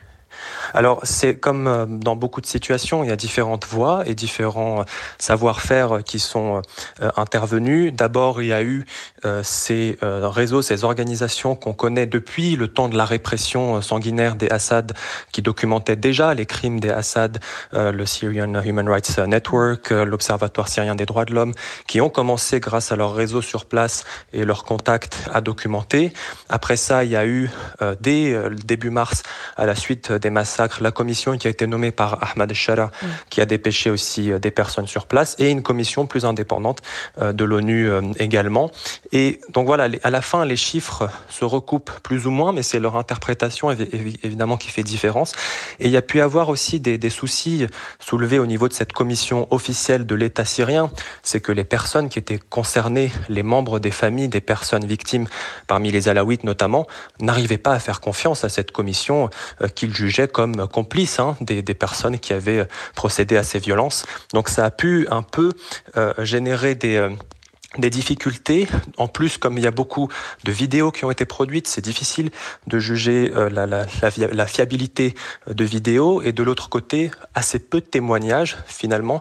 Alors, c'est comme dans beaucoup de situations, il y a différentes voies et différents savoir-faire qui sont euh, intervenus. D'abord, il y a eu euh, ces euh, réseaux, ces organisations qu'on connaît depuis le temps de la répression sanguinaire des Assad, qui documentaient déjà les crimes des Assad, euh, le Syrian Human Rights Network, euh, l'Observatoire syrien des droits de l'homme, qui ont commencé, grâce à leur réseau sur place et leurs contacts, à documenter. Après ça, il y a eu, euh, dès euh, début mars, à la suite des massacres, la commission qui a été nommée par Ahmad al-Shara, mmh. qui a dépêché aussi des personnes sur place, et une commission plus indépendante euh, de l'ONU euh, également. Et donc voilà, à la fin, les chiffres se recoupent plus ou moins, mais c'est leur interprétation évidemment qui fait différence. Et il y a pu y avoir aussi des, des soucis soulevés au niveau de cette commission officielle de l'État syrien. C'est que les personnes qui étaient concernées, les membres des familles des personnes victimes, parmi les Alaouites notamment, n'arrivaient pas à faire confiance à cette commission euh, qu'ils jugeaient comme complices hein, des, des personnes qui avaient procédé à ces violences. Donc ça a pu un peu euh, générer des... Euh, des difficultés. En plus, comme il y a beaucoup de vidéos qui ont été produites, c'est difficile de juger euh, la, la, la, la fiabilité de vidéos. Et de l'autre côté, assez peu de témoignages, finalement,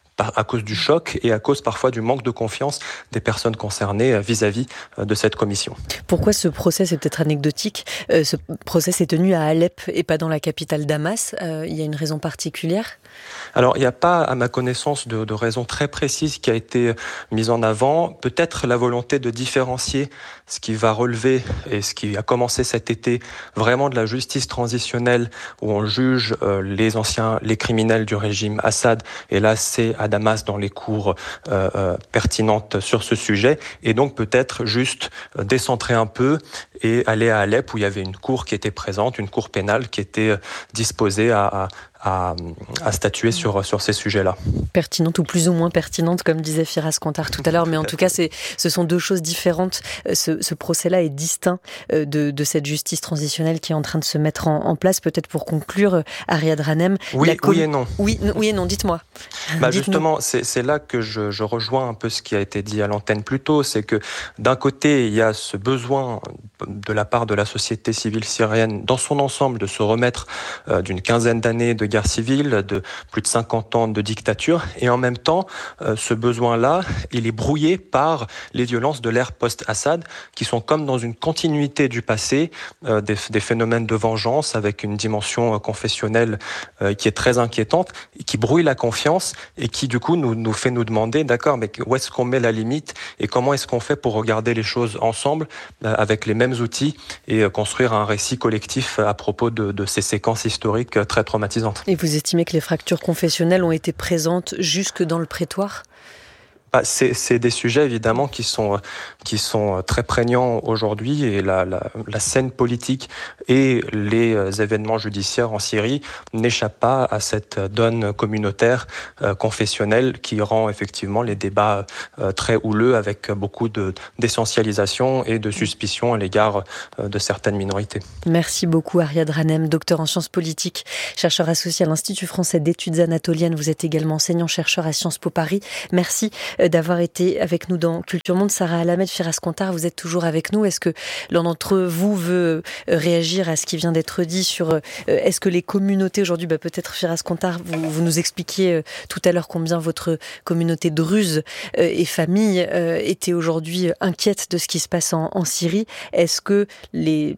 à cause du choc et à cause parfois du manque de confiance des personnes concernées vis-à-vis de cette commission. Pourquoi ce procès, c'est peut-être anecdotique, euh, ce procès s'est tenu à Alep et pas dans la capitale Damas. Euh, il y a une raison particulière ? Alors, il n'y a pas, à ma connaissance, de, de raison très précise qui a été mise en avant. Peut-être la volonté de différencier ce qui va relever et ce qui a commencé cet été vraiment de la justice transitionnelle où on juge euh, les anciens, les criminels du régime Assad. Et là, c'est à Damas dans les cours euh, euh, pertinentes sur ce sujet. Et donc, peut-être juste euh, décentrer un peu et aller à Alep où il y avait une cour qui était présente, une cour pénale qui était disposée à, à à, à statuer sur, sur ces sujets-là. Pertinente ou plus ou moins pertinente, comme disait Firas Kantar tout à l'heure, mais en tout cas, c'est, ce sont deux choses différentes. Ce, ce procès-là est distinct de, de cette justice transitionnelle qui est en train de se mettre en, en place. Peut-être pour conclure, Ariad Ranem. Oui, com- oui et non. Oui, oui et non, dites-moi. Bah justement, c'est, c'est là que je, je rejoins un peu ce qui a été dit à l'antenne plus tôt, c'est que d'un côté, il y a ce besoin de la part de la société civile syrienne dans son ensemble de se remettre euh, d'une quinzaine d'années de guerre civile, de plus de cinquante ans de dictature, et en même temps, euh, ce besoin-là, il est brouillé par les violences de l'ère post-Assad, qui sont comme dans une continuité du passé, euh, des, des phénomènes de vengeance avec une dimension euh, confessionnelle euh, qui est très inquiétante, et qui brouille la confiance, et qui du coup nous, nous fait nous demander, d'accord, mais où est-ce qu'on met la limite, et comment est-ce qu'on fait pour regarder les choses ensemble, euh, avec les mêmes outils, et euh, construire un récit collectif à propos de, de ces séquences historiques euh, très traumatisantes. Et vous estimez que les fractures confessionnelles ont été présentes jusque dans le prétoire ? Bah, c'est, c'est des sujets évidemment qui sont qui sont très prégnants aujourd'hui, et la, la, la scène politique et les événements judiciaires en Syrie n'échappent pas à cette donne communautaire euh, confessionnelle qui rend effectivement les débats euh, très houleux, avec beaucoup de d'essentialisation et de suspicion à l'égard euh, de certaines minorités. Merci beaucoup Ariad Ranem, docteur en sciences politiques, chercheur associé à l'Institut français d'études anatoliennes. Vous êtes également enseignant-chercheur à Sciences Po Paris. Merci d'avoir été avec nous dans Culture Monde. Sarah Alamed, Firas Kantar, vous êtes toujours avec nous. Est-ce que l'un d'entre vous veut réagir à ce qui vient d'être dit sur euh, est-ce que les communautés aujourd'hui, bah peut-être Firas Kantar, vous, vous nous expliquiez euh, tout à l'heure combien votre communauté druze euh, et famille euh, était aujourd'hui inquiète de ce qui se passe en, en Syrie. Est-ce que les,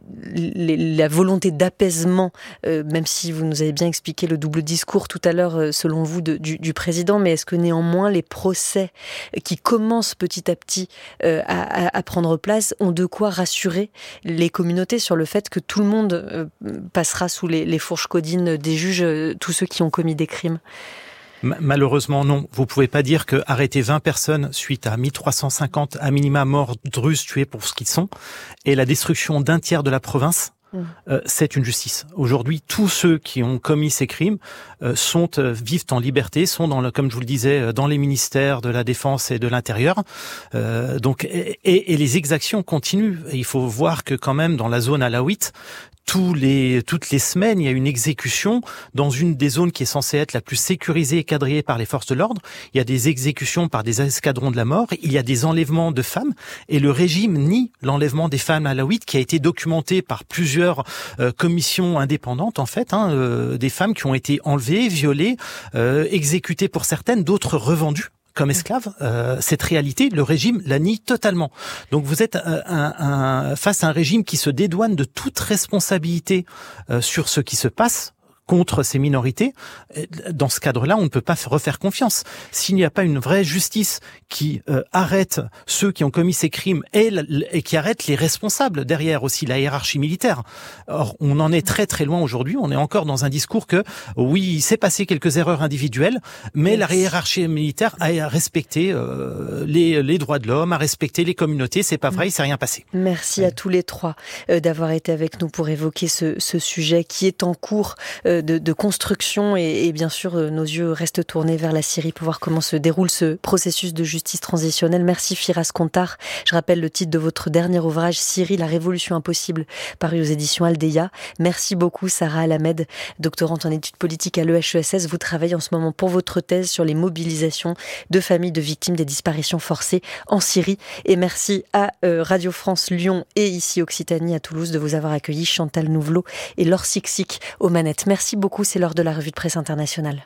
les, la volonté d'apaisement, euh, même si vous nous avez bien expliqué le double discours tout à l'heure, euh, selon vous, de, du, du président, mais est-ce que néanmoins les procès qui commencent petit à petit euh, à, à, à prendre place ont de quoi rassurer les communautés sur le fait que tout le monde euh, passera sous les, les fourches caudines des juges, euh, tous ceux qui ont commis des crimes? Malheureusement, non. Vous pouvez pas dire que arrêter vingt personnes suite à mille trois cent cinquante à minima morts druzes tués pour ce qu'ils sont et la destruction d'un tiers de la province, Mmh. Euh, c'est une justice. Aujourd'hui, tous ceux qui ont commis ces crimes euh, sont euh, vivent en liberté, sont dans le, comme je vous le disais, dans les ministères de la Défense et de l'Intérieur. Euh, donc, et, et, et les exactions continuent. Et il faut voir que quand même dans la zone alaouite, tous les, toutes les semaines, il y a une exécution dans une des zones qui est censée être la plus sécurisée et quadrillée par les forces de l'ordre. Il y a des exécutions par des escadrons de la mort. Il y a des enlèvements de femmes. Et le régime nie l'enlèvement des femmes alaouites qui a été documenté par plusieurs euh, commissions indépendantes, en fait, hein, euh, des femmes qui ont été enlevées, violées, euh, exécutées pour certaines, d'autres revendues comme esclaves. Euh, cette réalité, le régime la nie totalement. Donc vous êtes un, un, un, face à un régime qui se dédouane de toute responsabilité euh, sur ce qui se passe contre ces minorités. Dans ce cadre-là, on ne peut pas refaire confiance. S'il n'y a pas une vraie justice qui euh, arrête ceux qui ont commis ces crimes et, et qui arrête les responsables derrière aussi, la hiérarchie militaire. Or, on en est très très loin aujourd'hui. On est encore dans un discours que, oui, il s'est passé quelques erreurs individuelles, mais la hiérarchie militaire a respecté euh, les, les droits de l'homme, a respecté les communautés. C'est pas vrai, il s'est rien passé. Merci à tous les trois euh, d'avoir été avec nous pour évoquer ce, ce sujet qui est en cours euh, De, de construction et, et bien sûr euh, nos yeux restent tournés vers la Syrie pour voir comment se déroule ce processus de justice transitionnelle. Merci Firas Kantar. Je rappelle le titre de votre dernier ouvrage, Syrie, la révolution impossible, paru aux éditions Aldeia. Merci beaucoup Sarah Alamed, doctorante en études politiques à l'E H E S S. Vous travaillez en ce moment pour votre thèse sur les mobilisations de familles de victimes des disparitions forcées en Syrie. Et merci à euh, Radio France Lyon et ici Occitanie à Toulouse de vous avoir accueilli, Chantal Nouvelot et Laure Sixic aux manettes. Merci Merci beaucoup, c'est l'heure de la revue de presse internationale.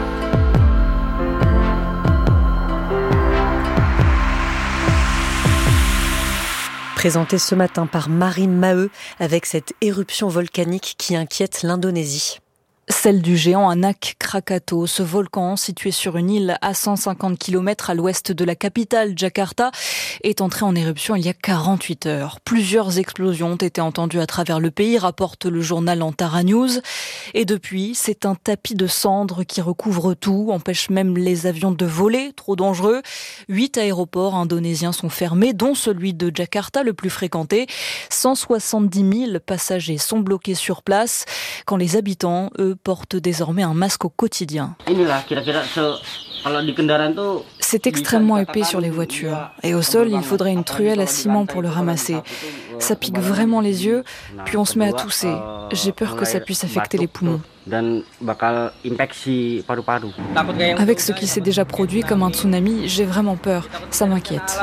Présentée ce matin par Marine Maheu avec cette éruption volcanique qui inquiète l'Indonésie. Celle du géant Anak Krakatau. Ce volcan, situé sur une île à cent cinquante kilomètres à l'ouest de la capitale, Jakarta, est entré en éruption il y a quarante-huit heures. Plusieurs explosions ont été entendues à travers le pays, rapporte le journal Antara News. Et depuis, c'est un tapis de cendres qui recouvre tout, empêche même les avions de voler, trop dangereux. Huit aéroports indonésiens sont fermés, dont celui de Jakarta, le plus fréquenté. cent soixante-dix mille passagers sont bloqués sur place, quand les habitants, eux, portent désormais un masque au quotidien. C'est extrêmement épais sur les voitures. Et au sol, il faudrait une truelle à ciment pour le ramasser. Ça pique vraiment les yeux, puis on se met à tousser. J'ai peur que ça puisse affecter les poumons. Avec ce qui s'est déjà produit comme un tsunami, j'ai vraiment peur. Ça m'inquiète.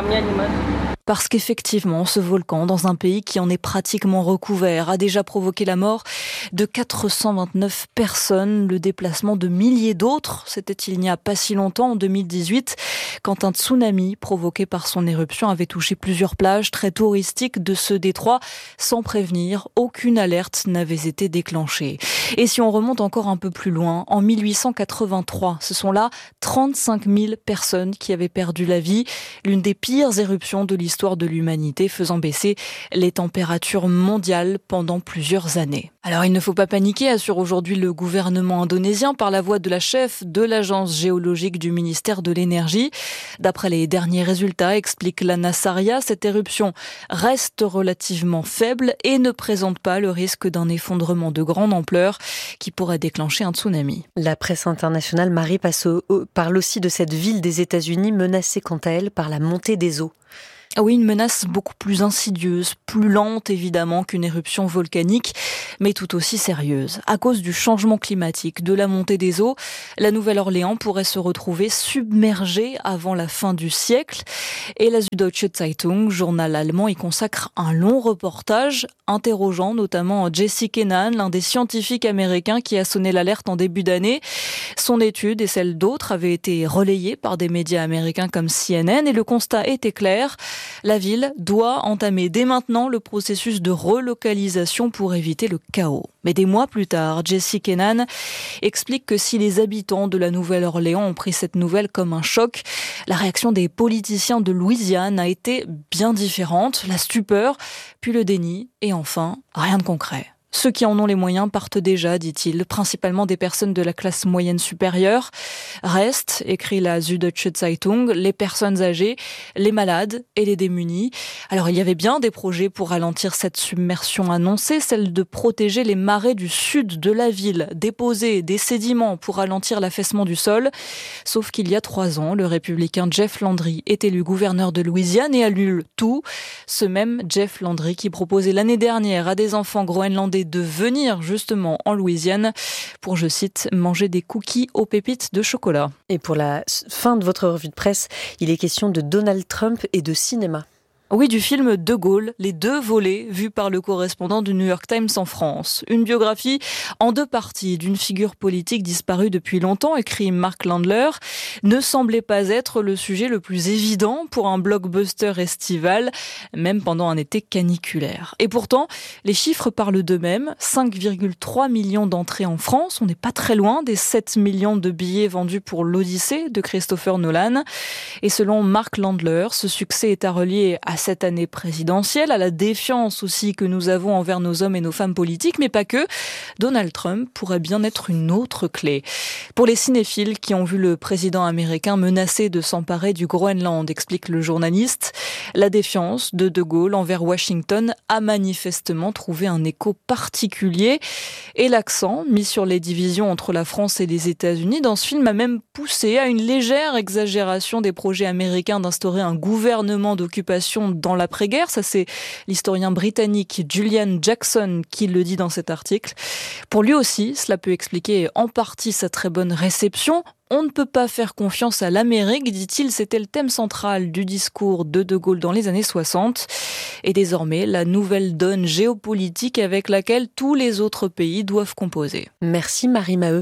Parce qu'effectivement, ce volcan, dans un pays qui en est pratiquement recouvert, a déjà provoqué la mort de quatre cent vingt-neuf personnes, le déplacement de milliers d'autres. C'était il n'y a pas si longtemps, en deux mille dix-huit, quand un tsunami provoqué par son éruption avait touché plusieurs plages très touristiques de ce détroit. Sans prévenir, aucune alerte n'avait été déclenchée. Et si on remonte encore un peu plus loin, en mille huit cent quatre-vingt-trois, ce sont là trente-cinq mille personnes qui avaient perdu la vie. L'une des pires éruptions de l'histoire de l'humanité, faisant baisser les températures mondiales pendant plusieurs années. Alors il ne faut pas paniquer, assure aujourd'hui le gouvernement indonésien par la voix de la chef de l'agence géologique du ministère de l'énergie. D'après les derniers résultats, explique Lana Saria, cette éruption reste relativement faible et ne présente pas le risque d'un effondrement de grande ampleur qui pourrait déclencher un tsunami. La presse internationale, Marie, passe au, au, parle aussi de cette ville des États-Unis menacée quant à elle par la montée des eaux. Ah oui, une menace beaucoup plus insidieuse, plus lente évidemment qu'une éruption volcanique, mais tout aussi sérieuse. À cause du changement climatique, de la montée des eaux, la Nouvelle-Orléans pourrait se retrouver submergée avant la fin du siècle. Et la Süddeutsche Zeitung, journal allemand, y consacre un long reportage interrogeant notamment Jesse Kennan, l'un des scientifiques américains qui a sonné l'alerte en début d'année. Son étude et celle d'autres avaient été relayées par des médias américains comme C N N et le constat était clair. La ville doit entamer dès maintenant le processus de relocalisation pour éviter le chaos. Mais des mois plus tard, Jesse Kennan explique que si les habitants de la Nouvelle-Orléans ont pris cette nouvelle comme un choc, la réaction des politiciens de Louisiane a été bien différente. La stupeur, puis le déni, et enfin, rien de concret. Ceux qui en ont les moyens partent déjà, dit-il, principalement des personnes de la classe moyenne supérieure. Restent, écrit la Süddeutsche Zeitung, les personnes âgées, les malades et les démunis. Alors il y avait bien des projets pour ralentir cette submersion annoncée, celle de protéger les marais du sud de la ville, déposer des sédiments pour ralentir l'affaissement du sol. Sauf qu'il y a trois ans, le républicain Jeff Landry est élu gouverneur de Louisiane et annule tout. Ce même Jeff Landry qui proposait l'année dernière à des enfants groenlandais de venir justement en Louisiane pour, je cite, manger des cookies aux pépites de chocolat. Et pour la fin de votre revue de presse, il est question de Donald Trump et de cinéma. Oui, du film De Gaulle, les deux volets vus par le correspondant du New York Times en France. Une biographie en deux parties d'une figure politique disparue depuis longtemps, écrit Mark Landler, ne semblait pas être le sujet le plus évident pour un blockbuster estival, même pendant un été caniculaire. Et pourtant, les chiffres parlent d'eux-mêmes. cinq virgule trois millions d'entrées en France, on n'est pas très loin des sept millions de billets vendus pour l'Odyssée de Christopher Nolan. Et selon Mark Landler, ce succès est à relier à cette année présidentielle, à la défiance aussi que nous avons envers nos hommes et nos femmes politiques, mais pas que. Donald Trump pourrait bien être une autre clé. Pour les cinéphiles qui ont vu le président américain menacé de s'emparer du Groenland, explique le journaliste, la défiance de De Gaulle envers Washington a manifestement trouvé un écho particulier et l'accent mis sur les divisions entre la France et les États-Unis dans ce film a même poussé à une légère exagération des projets américains d'instaurer un gouvernement d'occupation dans l'après-guerre. Ça, c'est l'historien britannique Julian Jackson qui le dit dans cet article. Pour lui aussi, cela peut expliquer en partie sa très bonne réception. On ne peut pas faire confiance à l'Amérique, dit-il, c'était le thème central du discours de De Gaulle dans les années soixante. Et désormais, la nouvelle donne géopolitique avec laquelle tous les autres pays doivent composer. Merci Marie Maheu.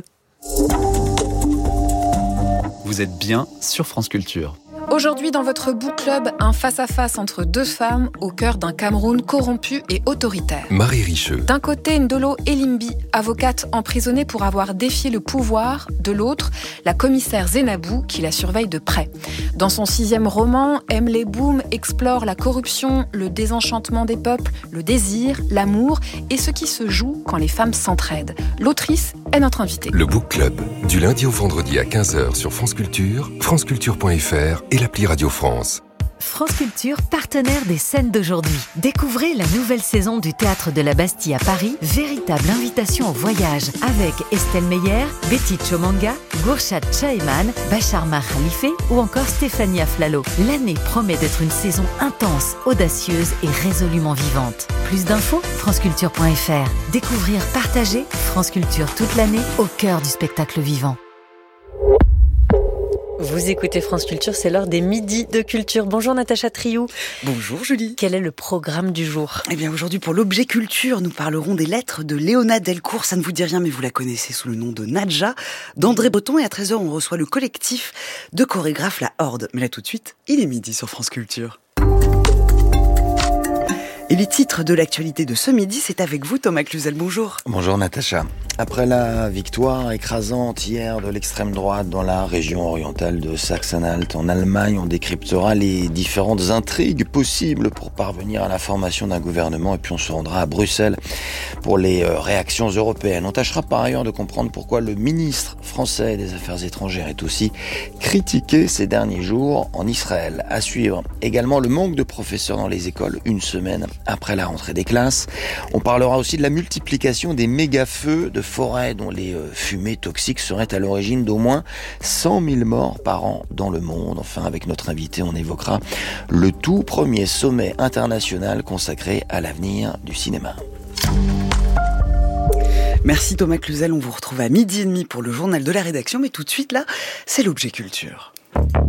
Vous êtes bien sur France Culture. Aujourd'hui, dans votre book club, un face-à-face entre deux femmes au cœur d'un Cameroun corrompu et autoritaire. Marie Richeux. D'un côté, Ndolo Elimbi, avocate emprisonnée pour avoir défié le pouvoir. De l'autre, la commissaire Zenabou, qui la surveille de près. Dans son sixième roman, Emily Boom explore la corruption, le désenchantement des peuples, le désir, l'amour et ce qui se joue quand les femmes s'entraident. L'autrice est notre invitée. Le book club, du lundi au vendredi à quinze heures sur France Culture, franceculture point f r et l'appli Radio France. France Culture, partenaire des scènes d'aujourd'hui. Découvrez la nouvelle saison du Théâtre de la Bastille à Paris, véritable invitation au voyage, avec Estelle Meyer, Betty Chomanga, Gourchat Chaeman, Bachar Mar Khalife ou encore Stéphanie Aflalo. L'année promet d'être une saison intense, audacieuse et résolument vivante. Plus d'infos, franceculture point f r. Découvrir, partager, France Culture toute l'année, au cœur du spectacle vivant. Vous écoutez France Culture, c'est l'heure des midis de culture. Bonjour Natacha Triou. Bonjour Julie. Quel est le programme du jour ? Eh bien aujourd'hui pour l'objet culture, nous parlerons des lettres de Léona Delcourt. Ça ne vous dit rien mais vous la connaissez sous le nom de Nadja, d'André Breton. Et à treize heures on reçoit le collectif de chorégraphes La Horde. Mais là tout de suite, il est midi sur France Culture. Et les titres de l'actualité de ce midi, c'est avec vous Thomas Cluzel. Bonjour. Bonjour Natacha. Après la victoire écrasante hier de l'extrême droite dans la région orientale de Saxe-Anhalt en Allemagne, on décryptera les différentes intrigues possibles pour parvenir à la formation d'un gouvernement et puis on se rendra à Bruxelles pour les réactions européennes. On tâchera par ailleurs de comprendre pourquoi le ministre français des Affaires étrangères est aussi critiqué ces derniers jours en Israël. À suivre également le manque de professeurs dans les écoles une semaine après la rentrée des classes. On parlera aussi de la multiplication des méga-feux de forêts dont les fumées toxiques seraient à l'origine d'au moins cent mille morts par an dans le monde. Enfin, avec notre invité, on évoquera le tout premier sommet international consacré à l'avenir du cinéma. Merci Thomas Cluzel, on vous retrouve à midi et demi pour le journal de la rédaction, mais tout de suite là, c'est l'objet culture.